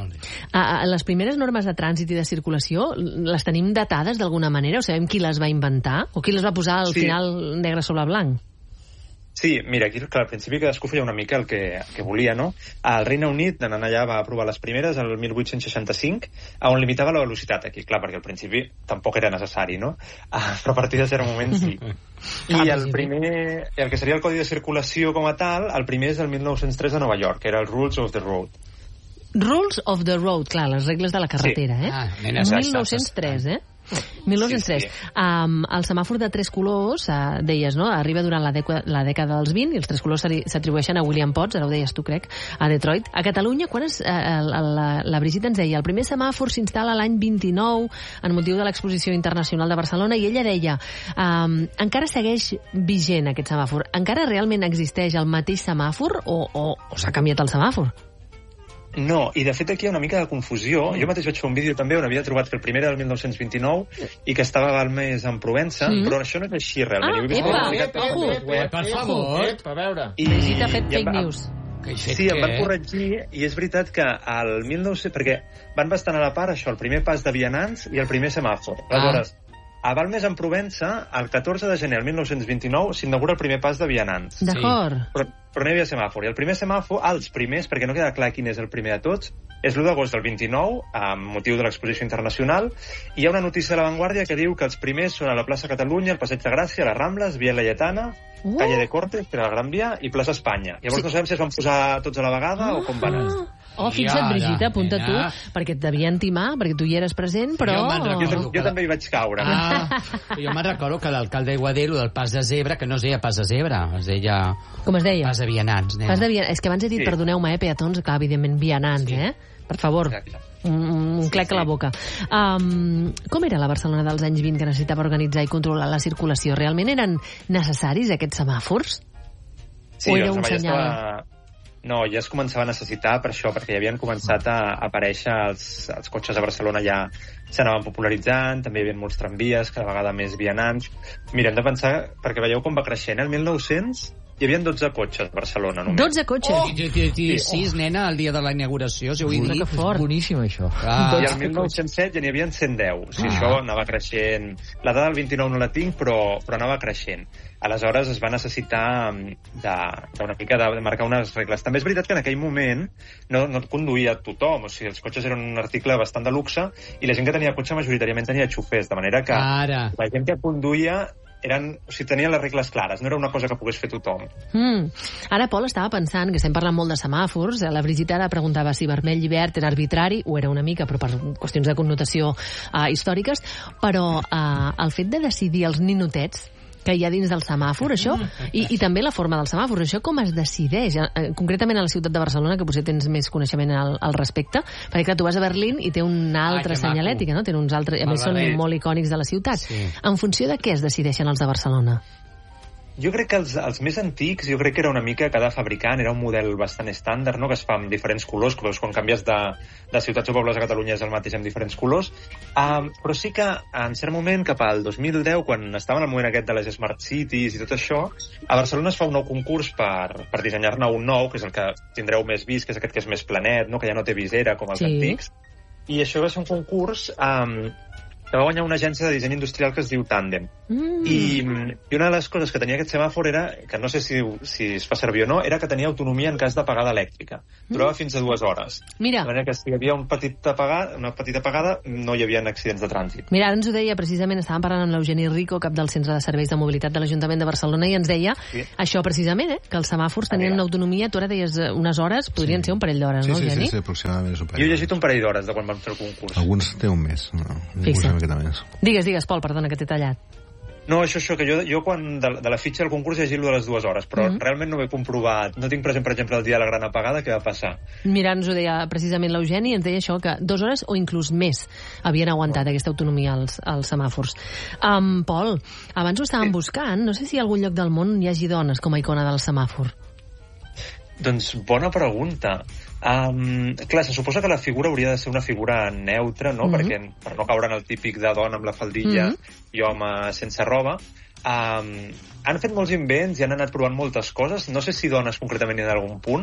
Ah, les primeres normes de trànsit i de circulació les tenim datades d'alguna manera? O sabem qui les va inventar? O qui les va posar al sí. final negre sobre blanc? Sí, mira, aquí clar, al principi cadascú feia una mica el que, el que volia, no? El Regne Unit, anant allà, va aprovar les primeres el mil vuit-cents seixanta-cinc, on limitava la velocitat aquí, clar, perquè al principi tampoc era necessari, no? Ah, però a partir de cert moment sí. I el primer, el que seria el Codi de Circulació com a tal, el primer és el mil nou-cents tres a Nova York, que era el Rules of the Road. Rules of the Road, clar, les regles de la carretera, sí. eh? Ah, nena, mil nou-cents tres, eh? mil nou-cents tres. Sí, sí. Um, el semàfor de tres colors, uh, deies, no? Arriba durant la, dècada, la dècada dels vint i els tres colors s'atribueixen a William Potts, ara ho deies tu, crec, a Detroit. A Catalunya, quan es, uh, la, la, la Brigitte ens deia el primer semàfor s'instal·la l'any vint-i-nou en motiu de l'Exposició Internacional de Barcelona, i ella deia um, encara segueix vigent aquest semàfor? Encara realment existeix el mateix semàfor o, o, o s'ha canviat el semàfor? No, i de fet aquí hi ha una mica de confusió. Jo mateix vaig fer un vídeo també on havia trobat que el primer era el mil nou-cents vint-i-nou i que estava a Balmes en Provença, mm. però això no és així realment. Ah, vist epa, epa, ojo, per favor. A veure. I, Brigitte ha fet i fake em, news. Sí, em van corregir, i és veritat que al mil nou-cents... Perquè van bastant a la part això, el primer pas de vianants i el primer semàfor. Aleshores, ah. a Balmes en Provença, el catorze de gener del mil nou-cents vint-i-nou, s'inaugura el primer pas de vianants. D'acord. Sí. Però, però no hi havia semàfor. I el primer semàfor, els primers, perquè no queda clar quin és el primer de tots, és l'u d'agost del vint-i-nou, amb motiu de l'Exposició Internacional, i hi ha una notícia de La Vanguardia que diu que els primers són a la plaça Catalunya, el Passeig de Gràcia, les Rambles, Via Laietana, uh. Calle de Cortes, que era la Gran Via, i plaça Espanya. Llavors sí. no sabem si es van posar tots a la vegada uh. o com van anar. Oh, fixa't, Brigitte, apunta tu, perquè et devien timar, perquè tu hi eres present, però... Jo, jo, jo també hi vaig caure. Ah, jo me'n recordo que l'alcalde Aiguadero del pas de zebra, que no es deia pas de zebra, es deia... Com es deia? Pas de vianants, nena. Pas de vianants. És que abans he dit, sí. perdoneu-me, eh, peatons, clar, evidentment, vianants, sí. eh? Per favor, un, un clec sí, sí. a la boca. Um, com era la Barcelona dels anys vint que necessitava organitzar i controlar la circulació? Realment eren necessaris aquests semàfors? Sí, o era un senyal? Estava... No, ja es començava a necessitar per això, perquè ja havien començat a aparèixer els, els cotxes a Barcelona, ja s'anaven popularitzant, també hi havia molts tramvies, cada vegada més vianants. Mira, hem de pensar, perquè veieu com va creixent, el mil nou-cents hi havia dotze cotxes a Barcelona només. dotze cotxes? Oh! I, i, i, i sis, nena, el dia de la inauguració, si ho he dit. Fort. Boníssim, això. Ah. I el mil nou-cents set ja n'hi havia cent deu. O sigui, ah. això anava creixent. La dada del vint-i-nou no la tinc, però, però anava creixent. Aleshores es va necessitar d'una mica de, de marcar unes regles. També és veritat que en aquell moment no, no et conduïa tothom. O sigui, els cotxes eren un article bastant de luxe i la gent que tenia cotxe majoritàriament tenia xofers, de manera que Ara. la gent que conduïa eren, o sigui, tenien les regles clares, no era una cosa que pogués fer tothom. Mm. Ara, Pol, estava pensant que estem parlant molt de semàfors. La Brigitte ara preguntava si vermell i verd era arbitrari, ho era una mica, però per qüestions de connotació uh, històriques, però uh, el fet de decidir els ninotets que hi ha dins del semàfor, això, i, i també la forma del semàfor, això com es decideix? Eh, concretament a la ciutat de Barcelona, que potser tens més coneixement al, al respecte, perquè clar, tu vas a Berlín i té una altra ah, senyalètica, no? Tenen uns altres, a més són molt icònics de la ciutat. Sí. En funció de què es decideixen els de Barcelona? Jo crec que els, els més antics, jo crec que era una mica cada fabricant, era un model bastant estàndard, no?, que es fa amb diferents colors, colors quan canvies de, de ciutats o pobles a Catalunya és el mateix amb diferents colors, um, però sí que en cert moment, cap al dos mil deu, quan estava en el moment aquest de les Smart Cities i tot això, a Barcelona es fa un nou concurs per, per dissenyar-ne un nou, que és el que tindreu més vist, que és aquest que és més planet, no?, que ja no té visera com els sí. antics, i això va ser un concurs um, que va guanyar una agència de disseny industrial que es diu Tandem. Mm. I, I una de les coses que tenia aquest semàfor era, que no sé si, si es fa servir o no, era que tenia autonomia en cas d'apagada elèctrica. Durava mm. fins a dues hores. Mira. De manera que si hi havia un petit apagada, una petita apagada, no hi havia accidents de trànsit. Mira, ara ens ho deia precisament, estàvem parlant amb l'Eugeni Rico, cap del Centre de Serveis de Mobilitat de l'Ajuntament de Barcelona, i ens deia sí. això precisament, eh, que els semàfors tenien una autonomia, tu ara deies unes hores, podrien sí. ser un parell d'hores, sí, no, sí, Eugeni? Sí, sí, aproximadament és un parell. Jo he llegit un parell d'hores de quan vam fer el concurs. Alguns té un mes. No, Fixa't. Més. Digues, digues, Pol, perdona que t'he tallat. No, això, això, que jo, jo quan de, de la fitxa del concurs he llegit lo de les dues hores, però mm-hmm. realment no ho he comprovat. No tinc present, per exemple, el dia de la gran apagada, què va passar. Mira, ens ho deia precisament l'Eugeni, ens deia això, que dues hores o inclús més havien aguantat oh. aquesta autonomia als, als semàfors. Um, Pol, abans ho estàvem sí. buscant, no sé si a algun lloc del món hi hagi dones com a icona del semàfor. Doncs bona pregunta. Um, clar, se suposa que la figura hauria de ser una figura neutra, no? Mm-hmm. Perquè per no caure en el típic de dona amb la faldilla mm-hmm. i home sense roba. Um, han fet molts invents i han anat provant moltes coses. No sé si dones concretament en algun punt,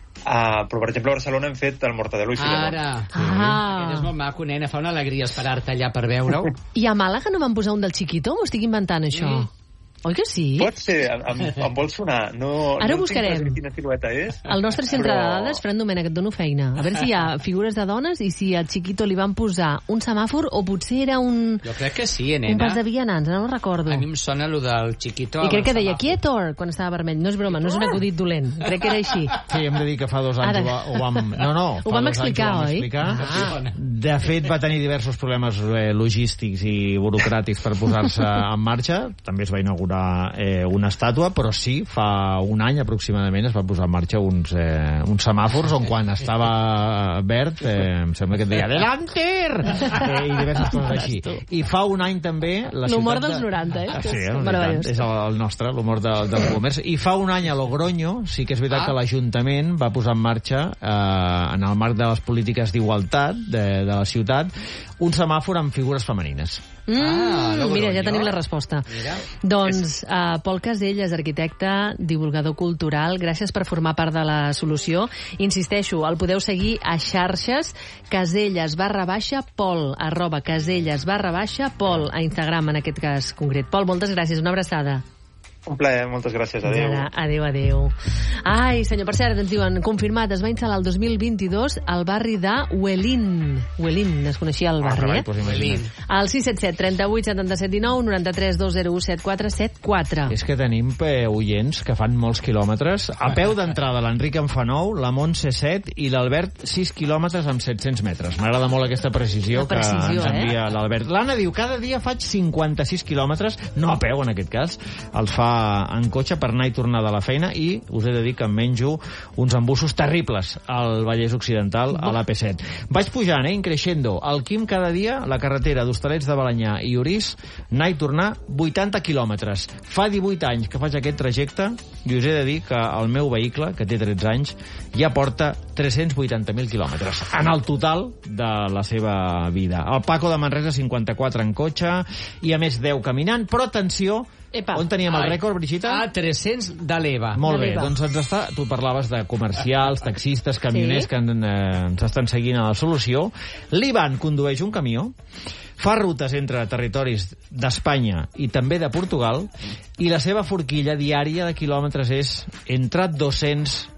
uh, però per exemple a Barcelona hem fet el Mortadelo i Filemón. Ara! Ah. Aquest és molt maco, nena. Fa una alegria esperar-te allà per veure-ho. I a Màlaga no van posar un del Chiquito? M'ho estic inventant, això? Mm. Oi que sí? Pot ser, em, em vol sonar. No, Ara no buscarem. Quina silueta és. El nostre centre però... de dades, Fran Domènech, et dono feina. A veure si hi ha figures de dones i si al Chiquito li van posar un semàfor o potser era un... Jo crec que sí, nena. Un pas de vianants, no ho recordo. A mi em sona allò del Chiquito... I crec que deia Quietor quan estava vermell. No és broma, no és un acudit dolent. Crec que era així. Sí, hem de dir que fa dos anys ho, va, ho vam... No, no, ho vam explicar, ho vam oi? Explicar. Ah. De fet, va tenir diversos problemes eh, logístics i burocràtics per posar-se en marxa. També es va inaugurar eh, una estàtua, però sí, fa un any aproximadament es va posar en marxa uns, eh, uns semàfors on quan estava verd eh, em sembla que et deia Delanter! Eh, i diverses coses així. I fa un any també la ciutat... L'humor dels noranta, eh? Ah, sí, eh? És el, el nostre, l'humor de, del comerç. I fa un any a Logroño sí que és veritat ah. que l'Ajuntament va posar en marxa, eh, en el marc de les polítiques d'igualtat de, de la ciutat, un semàfor amb figures femenines. Mm, ah, mira, ja tenim la resposta. Mira. Doncs, uh, Pol Caselles, arquitecte, divulgador cultural, gràcies per formar part de la solució. Insisteixo, el podeu seguir a xarxes, Caselles barra baixa Pol, arroba Caselles barra baixa Pol, a Instagram en aquest cas concret. Pol, moltes gràcies, una abraçada. Un plaer, moltes gràcies, adéu. Adéu, adéu. Ai, senyor, per cert, ens diuen, confirmat, es va instal·lar el dos mil vint-i-dos al barri de Huelín. Huelín, es coneixia el barri, eh? Huelín. Al sis set set, trenta-vuit, setanta-set, dinou, noranta-tres, dos zero u, set quatre set quatre. És que tenim eh, oients que fan molts quilòmetres. A peu d'entrada, l'Enric en fa nou, la Montse set i l'Albert sis quilòmetres amb set-cents metres. M'agrada molt aquesta precisió, precisió que ens envia eh? l'Albert. L'Anna diu, cada dia faig cinquanta-sis quilòmetres, no a peu en aquest cas, els fa en cotxe per anar i tornar de la feina, i us he de dir que em menjo uns embussos terribles al Vallès Occidental, a l'A P set. Vaig pujant, eh, increixendo. El Quim cada dia, la carretera d'Hostalets de Balenyà i Orís, anar i tornar vuitanta quilòmetres. Fa divuit anys que faig aquest trajecte i us he de dir que el meu vehicle, que té tretze anys, ja porta tres-cents vuitanta mil quilòmetres en el total de la seva vida. El Paco de Manresa, cinquanta-quatre en cotxe i a més deu caminant, però atenció, Epa. On teníem el rècord, Brigitta? A tres-cents de l'E V A. Molt bé, doncs ens està... Tu parlaves de comercials, taxistes, camioners sí. que en, eh, ens estan seguint a la solució. L'Ivan condueix un camió, fa rutes entre territoris d'Espanya i també de Portugal, i la seva forquilla diària de quilòmetres és entre dos-cents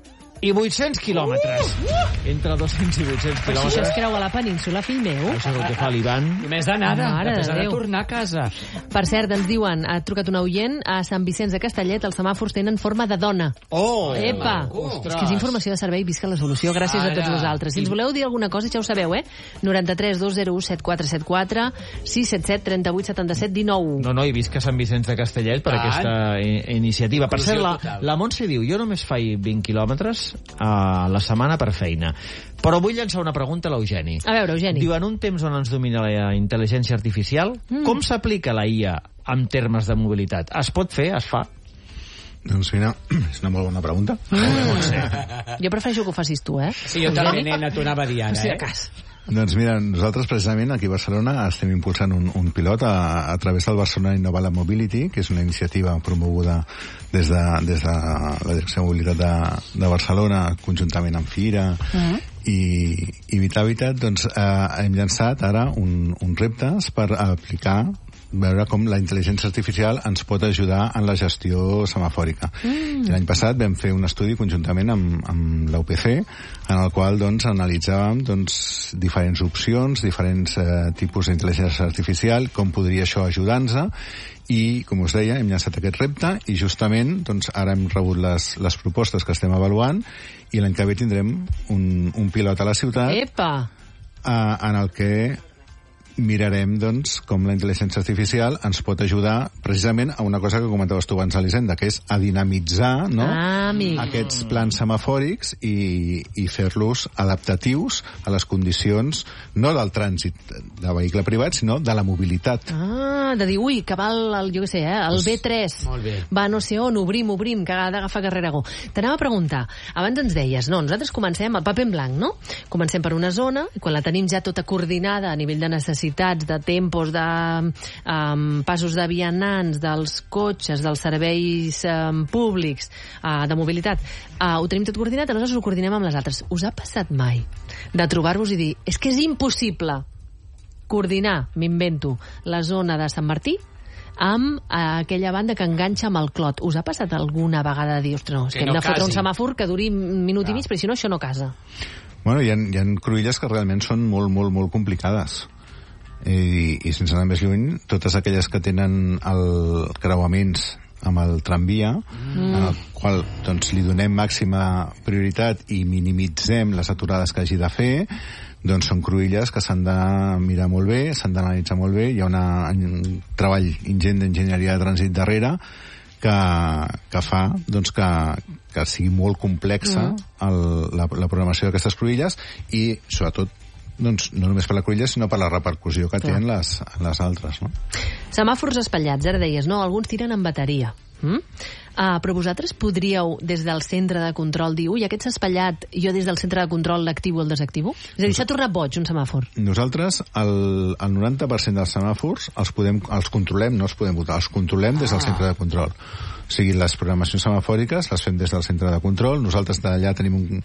i vuit-cents quilòmetres. Entre dos-cents i vuit-cents Però si això quilòmetres. es creu a la península, fill meu. Això és el que fa l'Ivan. Només d'anada, Mare de després ha de Déu. tornar a casa. Per cert, ens diuen, ha trucat un oient, a Sant Vicenç de Castellet els semàfors tenen forma de dona. Oh! Epa! Ostres. És que és informació de servei, visca la solució. Gràcies Ara. a tots vosaltres. Si ens voleu dir alguna cosa, ja ho sabeu, eh? noranta-tres dos zero u set quatre set quatre sis set set trenta vuit setanta set dinou. No, no, he vist que Sant Vicenç de Castellet per Tant. aquesta i- iniciativa. Per Inclusió cert, la, total. la Montse diu, jo només faig vint quilòmetres a la setmana per feina. Però vull llançar una pregunta a l'Eugeni. A veure, Eugeni. Diu, en un temps on ens domina la intel·ligència artificial, mm. com s'aplica la I A en termes de mobilitat? Es pot fer? Es fa? Doncs mira, és una molt bona pregunta. Jo prefereixo que ho facis tu, eh? Sí, jo també, nena, t'ho anava a dir ara, Per si de eh? cas. Doncs mira, nosaltres precisament aquí a Barcelona estem impulsant un, un pilot a, a través del Barcelona Innova Mobility, que és una iniciativa promoguda des de, des de la Direcció de Mobilitat de, de Barcelona, conjuntament amb Fira uh-huh. i, i Vitavitat. Doncs eh, hem llançat ara un, un reptes per aplicar veure com la intel·ligència artificial ens pot ajudar en la gestió semafòrica. Mm. L'any passat vam fer un estudi conjuntament amb, amb l'U P C, en el qual doncs, analitzàvem doncs, diferents opcions, diferents eh, tipus d'intel·ligència artificial, com podria això ajudar-nos, i, com us deia, hem llançat aquest repte, i justament doncs, ara hem rebut les, les propostes que estem avaluant, i l'any que ve tindrem un, un pilot a la ciutat Epa! eh, en el que mirarem doncs, com la intel·ligència artificial ens pot ajudar precisament a una cosa que comentaves tu abans, Elisenda, que és a dinamitzar no? Ah, amic. aquests plans semafòrics i, i fer-los adaptatius a les condicions no del trànsit de vehicle privat, sinó de la mobilitat. Ah, de dir, ui, que va el, el jo què sé, eh, el B tres. Molt bé. Va no sé on, obrim, obrim, que ha d'agafar carrera Go. T'anava a preguntar, abans ens deies, no, nosaltres comencem el paper en blanc, no? Comencem per una zona, i quan la tenim ja tota coordinada a nivell de necessitats, de tempos, de um, passos de vianants, dels cotxes, dels serveis um, públics, uh, de mobilitat, uh, ho tenim tot coordinat, aleshores ho coordinem amb les altres. Us ha passat mai de trobar-vos i dir, és que és impossible coordinar, m'invento, la zona de Sant Martí amb eh, aquella banda que enganxa amb el Clot? Us ha passat alguna vegada de dir, ostres, no, és que, Que hem no de fotre casi. un semàfor que duri un minut Clar. i mig, però si no, això no casa. Bueno, hi ha, hi ha cruïlles que realment són molt, molt, molt complicades. I, i sense anar més lluny, totes aquelles que tenen el creuaments amb el tramvia, mm. en el qual doncs, li donem màxima prioritat i minimitzem les aturades que hagi de fer, doncs són cruïlles que s'han de mirar molt bé, s'han d'analitzar molt bé, hi ha una, un treball ingent d'enginyeria de trànsit darrere que, que fa doncs, que, que sigui molt complexa mm. el, la, la programació d'aquestes cruïlles i, sobretot, doncs, no només per la cruïlla, sinó per la repercussió que tenen les, les altres, no? Semàfors espatllats, ara deies, no, alguns tiren amb bateria. Mm? Uh, però vosaltres podríeu, des del centre de control, dir, ui, aquest s'ha espatllat, jo des del centre de control l'activo o el desactivo? És a dir, s'ha tornat boig, un semàfor. Nosaltres, el, el noranta per cent dels semàfors els, podem, els controlem, no els podem votar, els controlem des del Ah. centre de control. O sigui, les programacions semafòriques les fem des del centre de control. Nosaltres d'allà tenim un,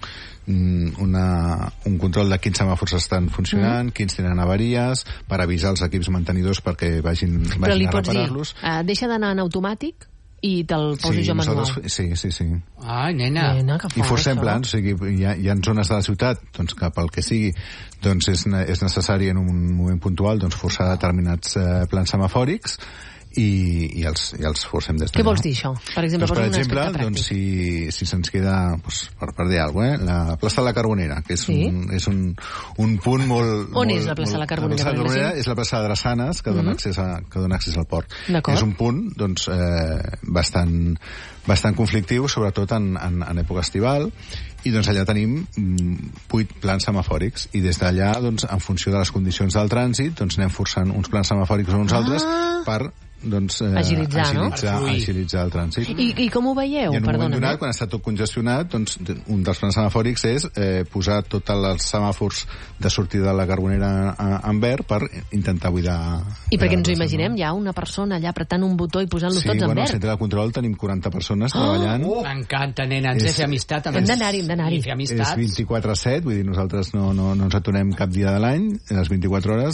una, un control de quins semàfors estan funcionant, mm. quins tenen avaries, per avisar els equips mantenidors perquè vagin, vagin Però li a pots dir, reparar-los. uh, deixa d'anar en automàtic i te'l poso Sí, jo manual. nosaltres, sí, sí, sí. Ai, nena. Nena, que I fort, forcem això. plans, o sigui, hi ha, hi ha zones de la ciutat doncs, que pel que sigui doncs és, ne- és necessari en un moment puntual doncs, forçar determinats eh, plans semafòrics i, i, els, i els forcem des d'allà. Què vols dir, això? Per exemple, Doncs, per posa un exemple, aspecte doncs, pràctic. si, si se'ns queda, doncs, per, per dir alguna cosa, eh? la plaça de la Carbonera, que és, Sí? un, és un, un punt molt... On molt, és la plaça de la Carbonera, La plaça de la per Carbonera exemple? és la plaça de Drassanes, que, dona Mhm. accés a, que dona accés al port. D'acord. És un punt doncs, eh, bastant, bastant conflictiu, sobretot en, en, en època estival, i doncs allà tenim mm, vuit plans semafòrics, i des d'allà, doncs, en funció de les condicions del trànsit, doncs anem forçant uns plans semafòrics o uns Ah. altres per doncs, eh, Agilitzar, no? agilitzar, Per fluir. agilitzar el trànsit. I, I com ho veieu? I en un moment Perdona. donat, quan està tot congestionat, doncs, un dels plans semafòrics és eh, posar tots els semàfors de sortida de la Carbonera a- en verd per intentar buidar... I perquè ens ho buidar-los, imaginem, no? hi ha una persona allà apretant un botó i posant-los Sí, tots en bueno, al verd. centre de control tenim quaranta persones treballant. Oh, m'encanta, nena, ens És- he fet amistat amb Hem els- d'anar-hi, hem d'anar-hi. I fer És amistats. vint-i-quatre set, vull dir, nosaltres no, no, no ens aturem cap dia de l'any, les vint-i-quatre hores,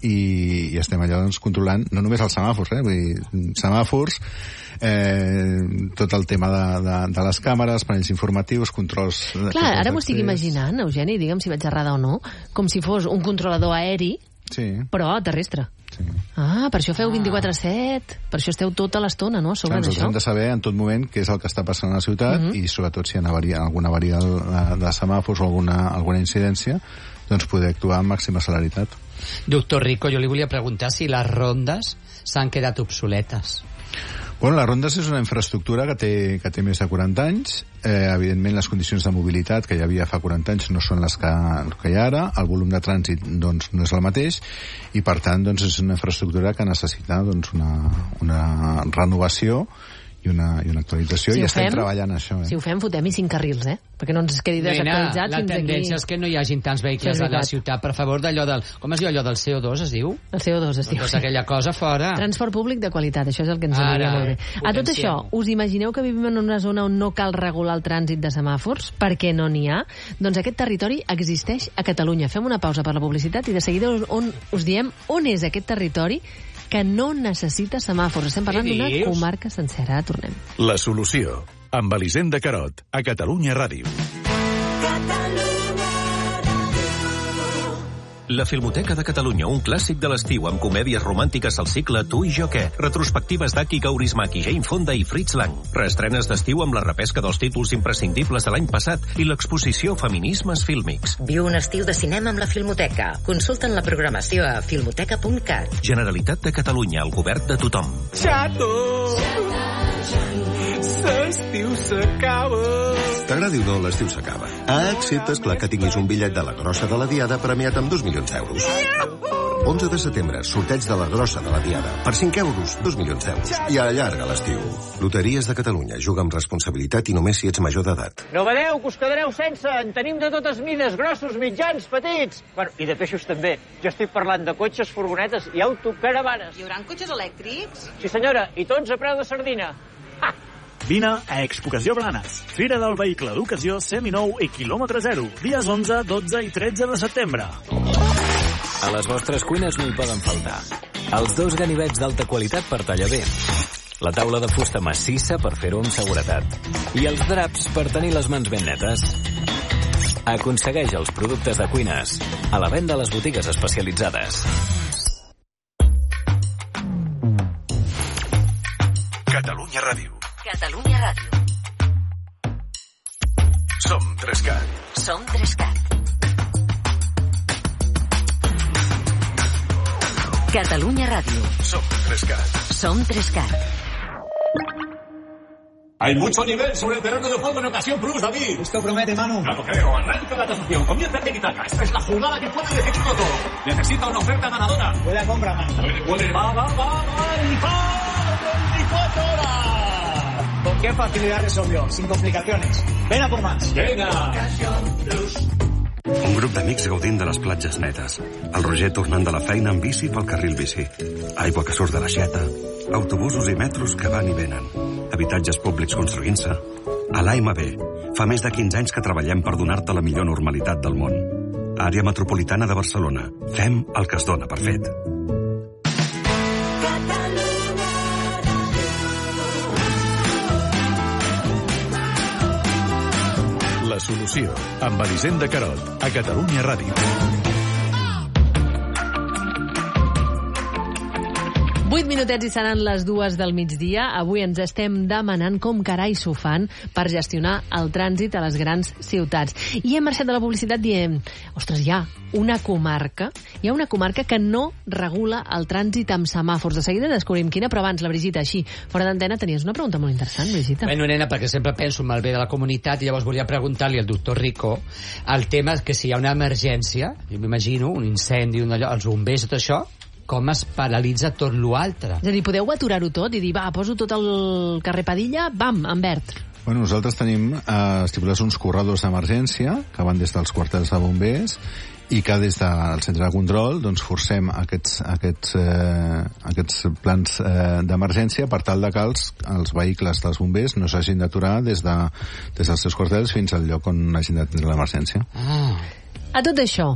i, i estem allà doncs, controlant no només els semàfors, eh? Vull dir, semàfors, eh, tot el tema de, de, de les càmeres, panells informatius, controls... Clar, ara m'ho estic imaginant, Eugeni, digue'm si vaig errada o no, com si fos un controlador aeri, sí. Però terrestre. Sí. Ah, per això feu vint-i-quatre set, per això esteu tota l'estona, no?, sobre d'això. Nosaltres hem de saber en tot moment què és el que està passant a la ciutat uh-huh. i sobretot si hi ha avaria, alguna avaria de, de semàfors o alguna, alguna incidència, doncs poder actuar amb màxima celeritat. Doctor Rico, jo li volia preguntar si les rondes s'han quedat obsoletes. Bueno, les rondes és una infraestructura que té, que té més de quaranta anys. Eh, evidentment, les condicions de mobilitat que hi havia fa quaranta anys no són les que, que hi ha ara. El volum de trànsit doncs, no és el mateix i, per tant, doncs, és una infraestructura que necessita doncs, una, una renovació i una, i una actualització, si i estem fem, treballant això. Eh? Si ho fem, fotem-hi cinc carrils, eh? Perquè no ens quedi desactualitzats. La tendència aquí... és que no hi hagin tants vehicles sí, a la ciutat. Per favor, d'allò del... Com es diu allò del C O dos, es diu? El C O dos es diu. Doncs aquella cosa fora. Transport públic de qualitat, això és el que ens aniria molt bé. A tot això, us imagineu que vivim en una zona on no cal regular el trànsit de semàfors? Perquè no n'hi ha? Doncs aquest territori existeix a Catalunya. Fem una pausa per la publicitat i de seguida us, on, us diem on és aquest territori que no necessita semàfors. Estem parlant d'una comarca sencera. Tornem. La solució, amb Elisenda Carot, a Catalunya Ràdio. La Filmoteca de Catalunya, un clàssic de l'estiu amb comèdies romàntiques al cicle Tu i jo què, retrospectives d'Aki Kaurismäki, Jane Fonda i Fritz Lang, reestrenes d'estiu amb la repesca dels títols imprescindibles de l'any passat i l'exposició Feminismes Fílmics. Viu un estiu de cinema amb la Filmoteca. Consulta'n la programació a filmoteca punt cat. Generalitat de Catalunya, el govern de tothom. Xato! L'estiu s'acaba! T'agradi o no, l'estiu s'acaba. Excepte, esclar, que tinguis un bitllet de la grossa de la Diada premiat amb dos milions d'euros. onze de setembre, sorteig de la grossa de la Diada. Per cinc euros, dos milions d'euros. I allarga l'estiu. Loteries de Catalunya. Juga amb responsabilitat i només si ets major d'edat. No badeu, que us quedareu sense. En tenim de totes mides, grossos, mitjans, petits. Bueno, i de peixos també. Jo estic parlant de cotxes, furgonetes i autocaravanes. Hi haurà cotxes elèctrics? Sí, senyora, i tots a preu de sardina. Ha! Vine a Expocació Blanes, Fira del Vehicle d'Ocasió seminou i quilòmetre zero, dies onze, dotze i tretze de setembre. A les vostres cuines no hi poden faltar els dos ganivets d'alta qualitat per tallar bé, la taula de fusta massissa per fer-ho amb seguretat i els draps per tenir les mans ben netes. Aconsegueix els productes de cuines a la venda a les botigues especialitzades. Catalunya Ràdio. Catalunya Ràdio. Som Trescat. Som Trescat. Catalunya Ràdio. Som Trescat. Som Trescat. Hay mucho nivel sobre el terreno de juego en ocasión plus, David. Esto promete, Manu. No lo creo. Arranca la tasación. Comienza el tiki-taka. Esta es la jugada que puede definirlo todo. Necesita una oferta ganadora. Puede compra, Manu. Puede, puede. Va, va, va, va. Y va. veinticuatro horas. ¿Con qué facilidad resolvió? Sin complicaciones. Ven a por más. Venga. Un grup d'amics gaudint de les platges netes. El Roger tornant de la feina amb bici pel carril bici. Aigua que surt de l'aixeta. Autobusos i metros que van i venen. Habitatges públics construint-se. A l'A M B, fa més de quinze anys que treballem per donar-te la millor normalitat del món. Àrea metropolitana de Barcelona. Fem el que es dona per fet. La solució, amb Elisenda Carot, a Catalunya Ràdio. Vuit minutets i seran les dues del migdia. Avui ens estem demanant com carai s'ho fan per gestionar el trànsit a les grans ciutats. I hem marxat de la publicitat dient, ostres, hi ha una comarca, hi ha una comarca que no regula el trànsit amb semàfors. De seguida descobrim quina, però abans, la Brigitta, així, fora d'antena, tenies una pregunta molt interessant, Brigitta. Bueno, nena, perquè sempre penso en el bé de la comunitat i llavors volia preguntar-li al doctor Rico el tema que si hi ha una emergència, jo m'imagino, un incendi, un allò, els bombers, tot això, com es paralitza tot l'altre. És a dir, podeu aturar-ho tot i dir, va, poso tot el carrer Padilla, bam, en verd. Bueno, nosaltres tenim eh, estipulats uns corredors d'emergència que van des dels quarters de bombers i que des del centre de control doncs, forcem aquests, aquests, eh, aquests plans eh, d'emergència per tal de que els, els vehicles dels bombers no s'hagin d'aturar des, de, des dels seus quarters fins al lloc on hagin d'atendre l'emergència. Ah. A tot això,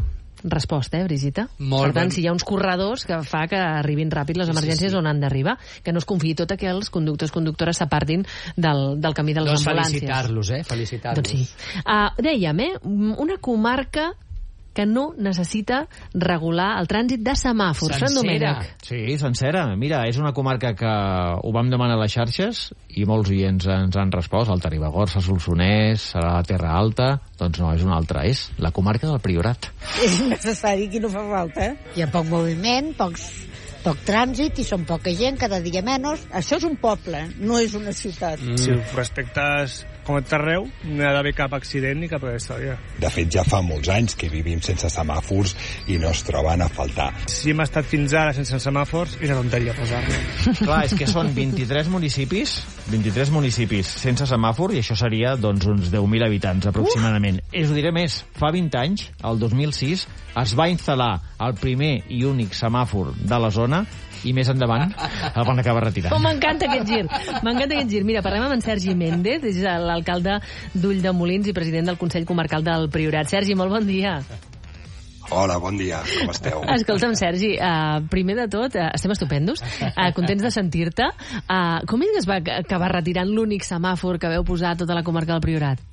resposta, eh, Brigitte? Molt per tant, ben. si hi ha uns corredors que fa que arribin ràpid les emergències sí, sí, sí. on han d'arribar, que no es confiï tot que els conductors conductores s'apartin del, del camí de les doncs ambulàncies. felicitar-los, eh? Felicitar-los. Doncs sí. Uh, dèiem, eh? Una comarca que no necessita regular el trànsit de semàfors. Sant Domènec. Sí, sencera. Mira, és una comarca que ho vam demanar a les xarxes i molts oients ens han respost. Alta Ribagorça, Solsonès, serà la Terra Alta. Doncs no, és una altra. És la comarca del Priorat. És necessari, que no fa falta. Hi ha poc moviment, pocs, poc trànsit i són poca gent, cada dia menys. Això és un poble, no és una ciutat. Mm. Si ho respectes com a tot arreu, no hi ha d'haver cap accident ni cap història. De fet, ja fa molts anys que vivim sense semàfors i no es troben a faltar. Si hem estat fins ara sense semàfors, és una tonteria posar-ne. Clar, és que són vint-i-tres municipis, vint-i-tres municipis sense semàfor, i això seria doncs, uns deu mil habitants aproximadament. Uh! És ho diré més, fa vint anys, el dos mil sis, es va instal·lar el primer i únic semàfor de la zona i més endavant el van acabar retirant. Oh, m'encanta aquest gir, m'encanta aquest gir. Mira, parlem amb en Sergi Méndez, és l'alcalde d'Ulldemolins i president del Consell Comarcal del Priorat. Sergi, molt bon dia. Hola, bon dia, com esteu? Escolta'm, Sergi, uh, primer de tot, uh, estem estupendos, uh, contents de sentir-te. Uh, com és que es va acabar retirant l'únic semàfor que veu posar a tota la comarca del Priorat?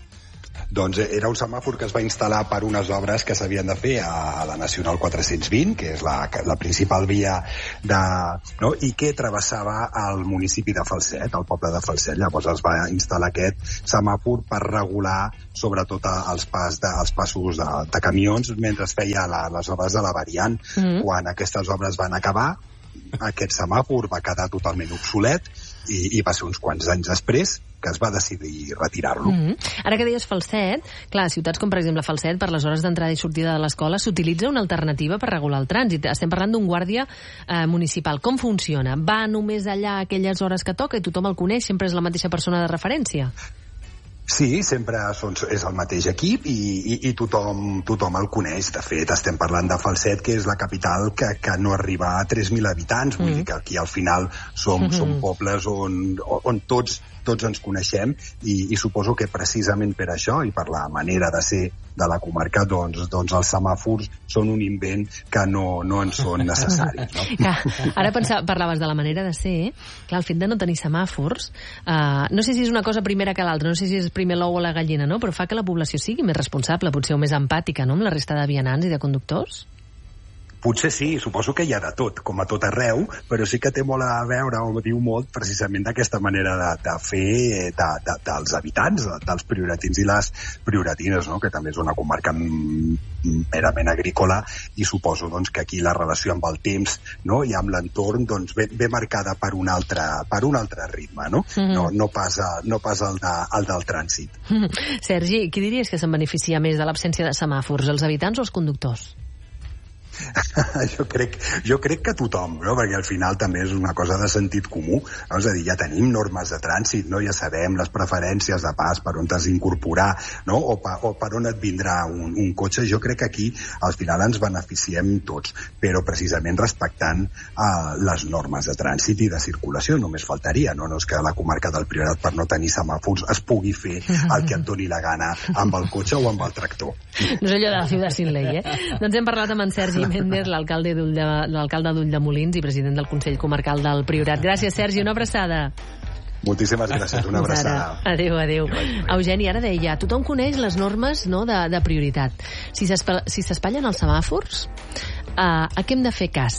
Doncs era un semàfor que es va instal·lar per unes obres que s'havien de fer a la Nacional quatre-cents vint, que és la, la principal via de, no? i que travessava el municipi de Falset, el poble de Falset. Llavors es va instal·lar aquest semàfor per regular sobretot els, pas de, els passos de, de camions mentre es feia la, les obres de la variant. Mm-hmm. Quan aquestes obres van acabar, aquest semàfor va quedar totalment obsolet i, i va ser uns quants anys després que es va decidir retirar-lo. Mm-hmm. Ara que deies Falset, clar, ciutats com per exemple Falset, per les hores d'entrada i sortida de l'escola s'utilitza una alternativa per regular el trànsit. Estem parlant d'un guàrdia eh, municipal. Com funciona? Va només allà a aquelles hores que toca i tothom el coneix? Sempre és la mateixa persona de referència? Sí, sempre són, és el mateix equip i, i, i tothom, tothom el coneix. De fet, estem parlant de Falset, que és la capital que, que no arriba a tres mil habitants. Vull mm. dir que aquí al final som, mm-hmm. som pobles on, on tots, tots ens coneixem i, i suposo que precisament per això i per la manera de ser de la comarca, doncs, doncs els semàfors són un invent que no, no en són necessaris. No? Clar, ara pensava, parlaves de la manera de ser, clar, el fet de no tenir semàfors, uh, no sé si és una cosa primera que l'altra, no sé si és primer l'ou o la gallina, no? Però fa que la població sigui més responsable, potser o més empàtica, no?, amb la resta de vianants i de conductors. Potser sí, suposo que hi ha de tot, com a tot arreu, però sí que té molt a veure, o diu molt, precisament d'aquesta manera de, de fer de, de, dels habitants, de, dels prioratins i les prioratines, no?, que també és una comarca merament agrícola, i suposo doncs, que aquí la relació amb el temps, no?, i amb l'entorn doncs, ve, ve marcada per un altre, per un altre ritme, no? Mm-hmm. No, no pas, a, no pas el, de, el del trànsit. Mm-hmm. Sergi, qui diries que se'n beneficia més de l'absència de semàfors, els habitants o els conductors? jo, crec, jo crec que tothom, no? Perquè al final també és una cosa de sentit comú, no? És a dir, ja tenim normes de trànsit, no? Ja sabem les preferències de pas, per on t'has d'incorporar, no? o, pa, o per on et vindrà un, un cotxe. Jo crec que aquí al final ens beneficiem tots, però precisament respectant uh, les normes de trànsit i de circulació, només faltaria, no? No és que la comarca del Priorat, per no tenir semàfors, es pugui fer el que et doni la gana amb el cotxe o amb el tractor. No és allò de la ciutat sin ley, eh? Doncs hem parlat amb en Sergi Méndez, l'alcalde d'Ulldemolins i president del Consell Comarcal del Priorat. Gràcies, Sergi, una abraçada. Moltíssimes gràcies, una abraçada. Adéu, adéu. Eugeni, ara deia, tothom coneix les normes, no, de, de prioritat. Si s'espatllen els semàfors, uh, a què hem de fer cas?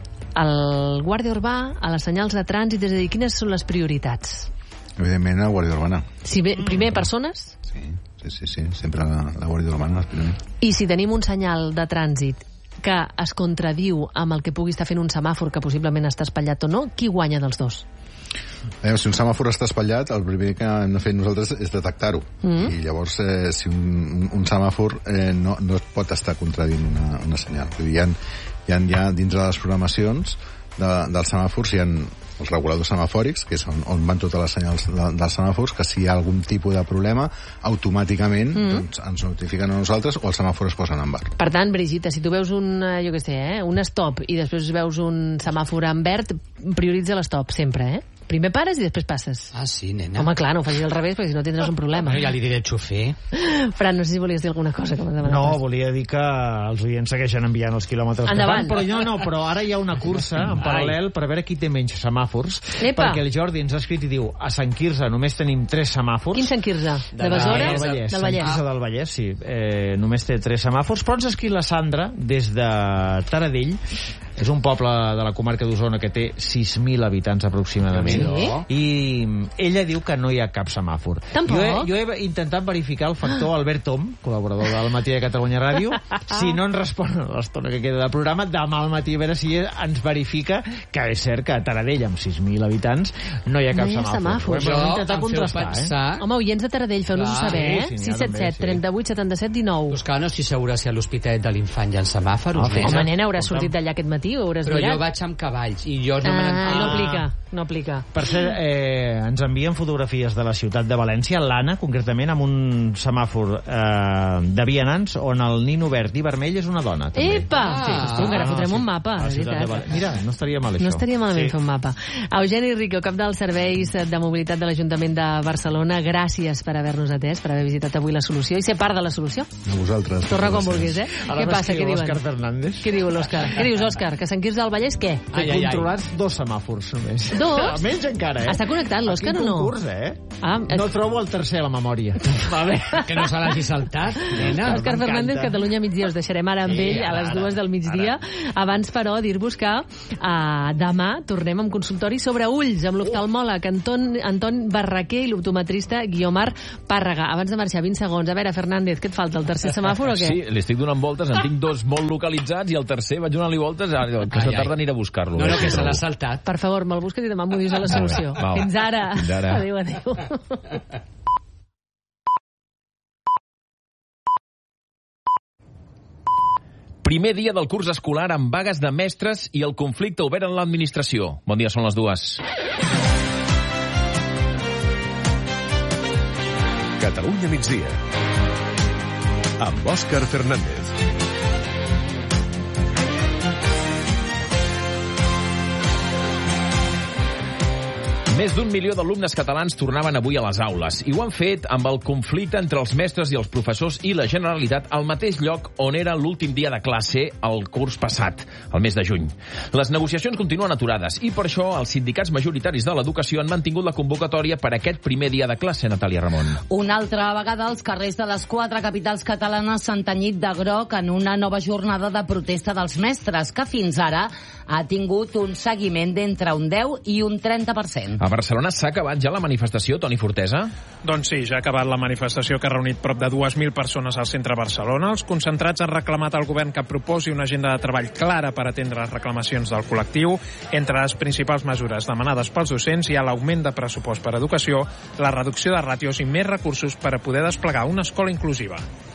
Al guàrdia urbà, a les senyals de trànsit, és a dir, quines són les prioritats? Evidentment, la Guàrdia Urbana. Si bé, primer, persones? Sí, sí, sí, sí. sempre la, la Guàrdia Urbana és primer. I si tenim un senyal de trànsit que es contradiu amb el que pugui estar fent un semàfor que possiblement està espatllat o no, qui guanya dels dos? Eh, si un semàfor està espatllat, el primer que hem de fer nosaltres és detectar-ho. Mm. I llavors, eh, si un, un, un semàfor eh, no, no es pot estar contradint una, una senyal. Vull dir, hi ha, hi ha, hi ha dins de les programacions de, dels semàfors hi ha els reguladors semafòrics, que és on, on van totes les senyals de, dels semàfors, que si hi ha algun tipus de problema, automàticament mm. doncs, ens notifiquen a nosaltres o els semàfors es posen en verd. Per tant, Brigitte, si tu veus un, jo què sé, eh, un stop i després veus un semàfor en verd, prioritza l'stop sempre, eh? Primer pares i després passes. Ah, sí, nena. Home, clar, no ho facis al revés, perquè si no tindràs un problema. Bueno, ja li diré al xofer. Fran, no sé si volies dir alguna cosa que m'ha demanat. No, volia dir que els oients segueixen enviant els quilòmetres Endavant. que fan, però no, no, però ara hi ha una cursa en paral·lel per veure qui té menys semàfors, Epa. perquè el Jordi ens ha escrit i diu a Sant Quirze només tenim tres semàfors. Quin Sant Quirze? De Besora? Del Vallès. Del Sant Vallès. Quirze del Vallès, sí. Eh, només té tres semàfors, però ens ha escrit la Sandra des de Taradell. És un poble de la comarca d'Osona que té sis mil habitants aproximadament. Sí? I ella diu que no hi ha cap semàfor. Tampoc? Jo he, jo he intentat verificar el factor Albert Tom, col·laborador del Matí de Catalunya Ràdio. Si no ens respon a l'estona que queda del programa, demà al matí a veure si ens verifica que és cert que a Taradell, amb sis mil habitants, no hi ha cap No hi ha semàfor. semàfors. Ho hem Jo intentat em feu contrastar, pensar... eh? Home, oients de Taradell, feu-nos-ho Clar, saber, eh? sí, sí, sis set també, set, sí. trenta-vuit, setanta-set, dinou. Pues clar, no estic segura si a l'Hospitalet de l'Infant hi ha semàfors. Ah, fes-ho. Home, nena, hauràs sortit d'allà aquest matí o hauràs Però mirat? jo vaig amb cavalls i jo no me Ah, n'entenc. no aplica, no aplica. Per cert, eh, ens envien fotografies de la ciutat de València, l'Anna, concretament, amb un semàfor eh, de vianants on el nino verd i vermell és una dona, també. Epa! Sí, Ah, encara fotrem sí. un mapa, A la de ciutat de veritat. Val- Mira, no estaria mal això. No estaria malament Sí. fer un mapa. Eugeni Rico, cap dels serveis de mobilitat de l'Ajuntament de Barcelona, gràcies per haver-nos atès, per haver visitat avui la solució i ser part de la solució. A vosaltres. Torna quan vulguis, eh? Ara Què passa? Què m'escriu diuen? Òscar Fernández. Què diu l'Òscar? Què dius, Òscar? Que Sant Quirze del Vallès, què? Que Ai, ai, ai. controlats dos semàfors només. Dos? Menys encara, eh? Està connectat l'Òscar o Quin no? concurs, eh? Ah, No trobo el tercer a la memòria. Vale. Que no se l'hagi saltat, nena. Òscar m'encanta. Fernández, Catalunya a migdia. Us deixarem ara amb Sí, ell a ara, les ara, dues del migdia. Abans, però, dir-vos que uh, demà tornem amb consultori sobre ulls amb l'oftalmòleg Anton, Anton Barraquer i l'optometrista Guiomar Pàrrega. Abans de marxar, vint segons. A veure, Fernández, què et falta? El tercer semàfor o què? Sí, li estic donant voltes, en tinc dos molt localitzats i el tercer vaig donant-li voltes, ara, que se tarda aniré a buscar-lo. No, no, eh, que se trobo. l'ha saltat. Per favor, me'l busques i demà m'ho dius a la solució. Va, va. Fins ara. Fins ara. Adéu, adéu. Primer dia del curs escolar amb vagues de mestres i el conflicte obert en l'administració. Bon dia, són les dues. Catalunya migdia. Amb Òscar Fernández. Més d'un milió d'alumnes catalans tornaven avui a les aules i ho han fet amb el conflicte entre els mestres i els professors i la Generalitat al mateix lloc on era l'últim dia de classe el curs passat, el mes de juny. Les negociacions continuen aturades i per això els sindicats majoritaris de l'educació han mantingut la convocatòria per aquest primer dia de classe, Natàlia Ramon. Una altra vegada els carrers de les quatre capitals catalanes s'han tenyit de groc en una nova jornada de protesta dels mestres que fins ara ha tingut un seguiment d'entre un deu i un trenta per cent. A Barcelona s'ha acabat ja la manifestació, Toni Fortesa? Doncs sí, ja ha acabat la manifestació que ha reunit prop de dues mil persones al centre de Barcelona. Els concentrats han reclamat al govern que proposi una agenda de treball clara per atendre les reclamacions del col·lectiu. Entre les principals mesures demanades pels docents hi ha l'augment de pressupost per a educació, la reducció de ràtios i més recursos per a poder desplegar una escola inclusiva.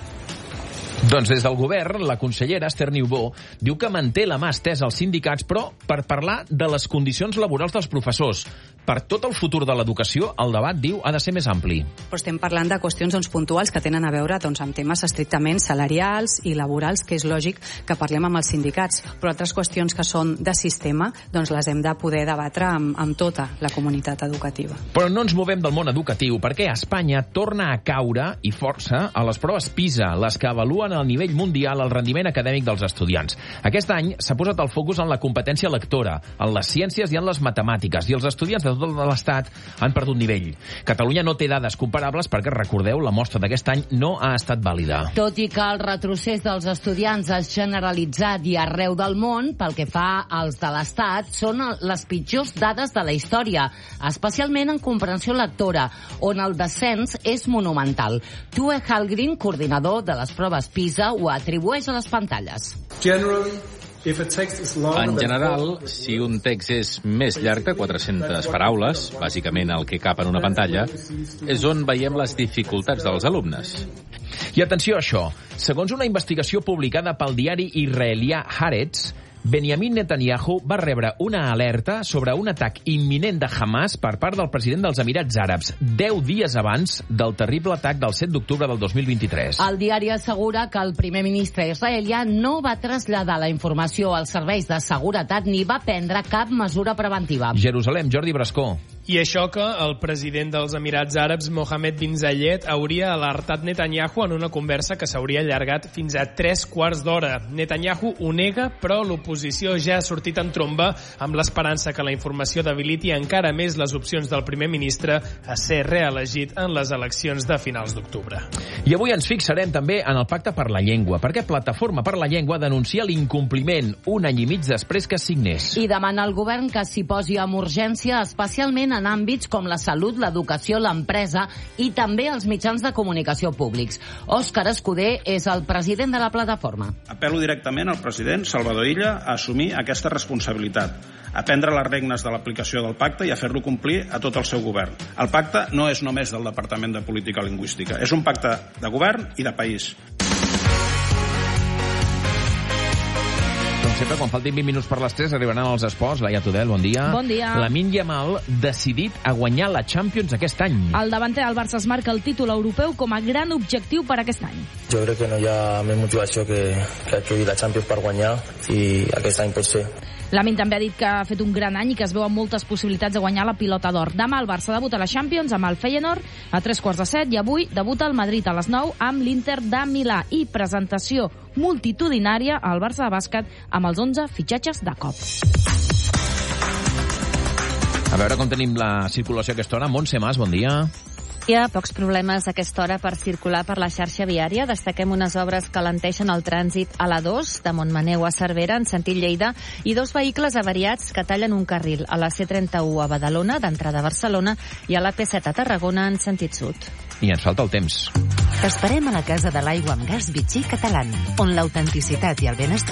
Doncs des del govern, la consellera Esther Niubó diu que manté la mà estesa als sindicats, però per parlar de les condicions laborals dels professors. Per tot el futur de l'educació, el debat, diu, ha de ser més ampli. Però estem parlant de qüestions doncs, puntuals que tenen a veure doncs, amb temes estrictament salarials i laborals, que és lògic que parlem amb els sindicats. Però altres qüestions que són de sistema doncs, les hem de poder debatre amb, amb tota la comunitat educativa. Però no ens movem del món educatiu, perquè Espanya torna a caure, i força, a les proves PISA, les que avaluen al nivell mundial el rendiment acadèmic dels estudiants. Aquest any s'ha posat el focus en la competència lectora, en les ciències i en les matemàtiques, i els estudiants de tot l'Estat han perdut nivell. Catalunya no té dades comparables perquè, recordeu, la mostra d'aquest any no ha estat vàlida. Tot i que el retrocés dels estudiants és generalitzat i arreu del món, pel que fa als de l'Estat, són les pitjors dades de la història, especialment en comprensió lectora, on el descens és monumental. Tue Hallgren, coordinador de les proves PISA, ho atribueix a les pantalles. En general, si un text és més llarg de quatre-centes paraules, bàsicament el que cap en una pantalla, és on veiem les dificultats dels alumnes. I atenció a això, segons una investigació publicada pel diari israelià Haaretz, Benjamin Netanyahu va rebre una alerta sobre un atac imminent de Hamas per part del president dels Emirats Àrabs, deu dies abans del terrible atac del set d'octubre del dos mil vint-i-tres. El diari assegura que el primer ministre israelià no va traslladar la informació als serveis de seguretat ni va prendre cap mesura preventiva. Jerusalem, Jordi Brascó. I això que el president dels Emirats Àrabs, Mohammed bin Zayed, hauria alertat Netanyahu en una conversa que s'hauria allargat fins a tres quarts d'hora. Netanyahu ho nega, però l'oposició ja ha sortit en tromba amb l'esperança que la informació debiliti encara més les opcions del primer ministre a ser reelegit en les eleccions de finals d'octubre. I avui ens fixarem també en el Pacte per la Llengua, perquè Plataforma per la Llengua denuncia l'incompliment un any i mig després que es signés. I demana al govern que s'hi posi amb urgència, especialment en àmbits com la salut, l'educació, l'empresa i també els mitjans de comunicació públics. Òscar Escudé és el president de la plataforma. Apel·lo directament al president Salvador Illa a assumir aquesta responsabilitat, a prendre les regnes de l'aplicació del pacte i a fer-lo complir a tot el seu govern. El pacte no és només del Departament de Política Lingüística, és un pacte de govern i de país. Com sempre, quan faltin vint minuts per les tres, arribaran els esports. Laia Tudel, bon dia. Bon dia. Lamine Yamal, decidit a guanyar la Champions aquest any. El davanter del Barça es marca el títol europeu com a gran objectiu per aquest any. Jo crec que no hi ha més motivació que, que acudir la Champions per guanyar, i aquest any pot ser. Lamine també ha dit que ha fet un gran any i que es veuen moltes possibilitats de guanyar la pilota d'or. Demà el Barça debuta a la Champions amb el Feyenoord a tres quarts de set i avui debuta el Madrid a les nou amb l'Inter de Milà i presentació multitudinària al Barça de bàsquet amb els onze fitxatges de cop. A veure com tenim la circulació a aquesta hora. Montse Mas, bon dia. Hi ha pocs problemes a aquesta hora per circular per la xarxa viària. Destaquem unes obres que alenteixen el trànsit a la dos, de Montmaneu a Cervera, en sentit Lleida, i dos vehicles avariats que tallen un carril a la C trenta-u a Badalona, d'entrada a Barcelona, i a la P set a Tarragona, en sentit sud. I ens falta el temps. T'esperem a la Casa de l'Aigua amb Gas Vichy Catalán, on l'autenticitat i el benestar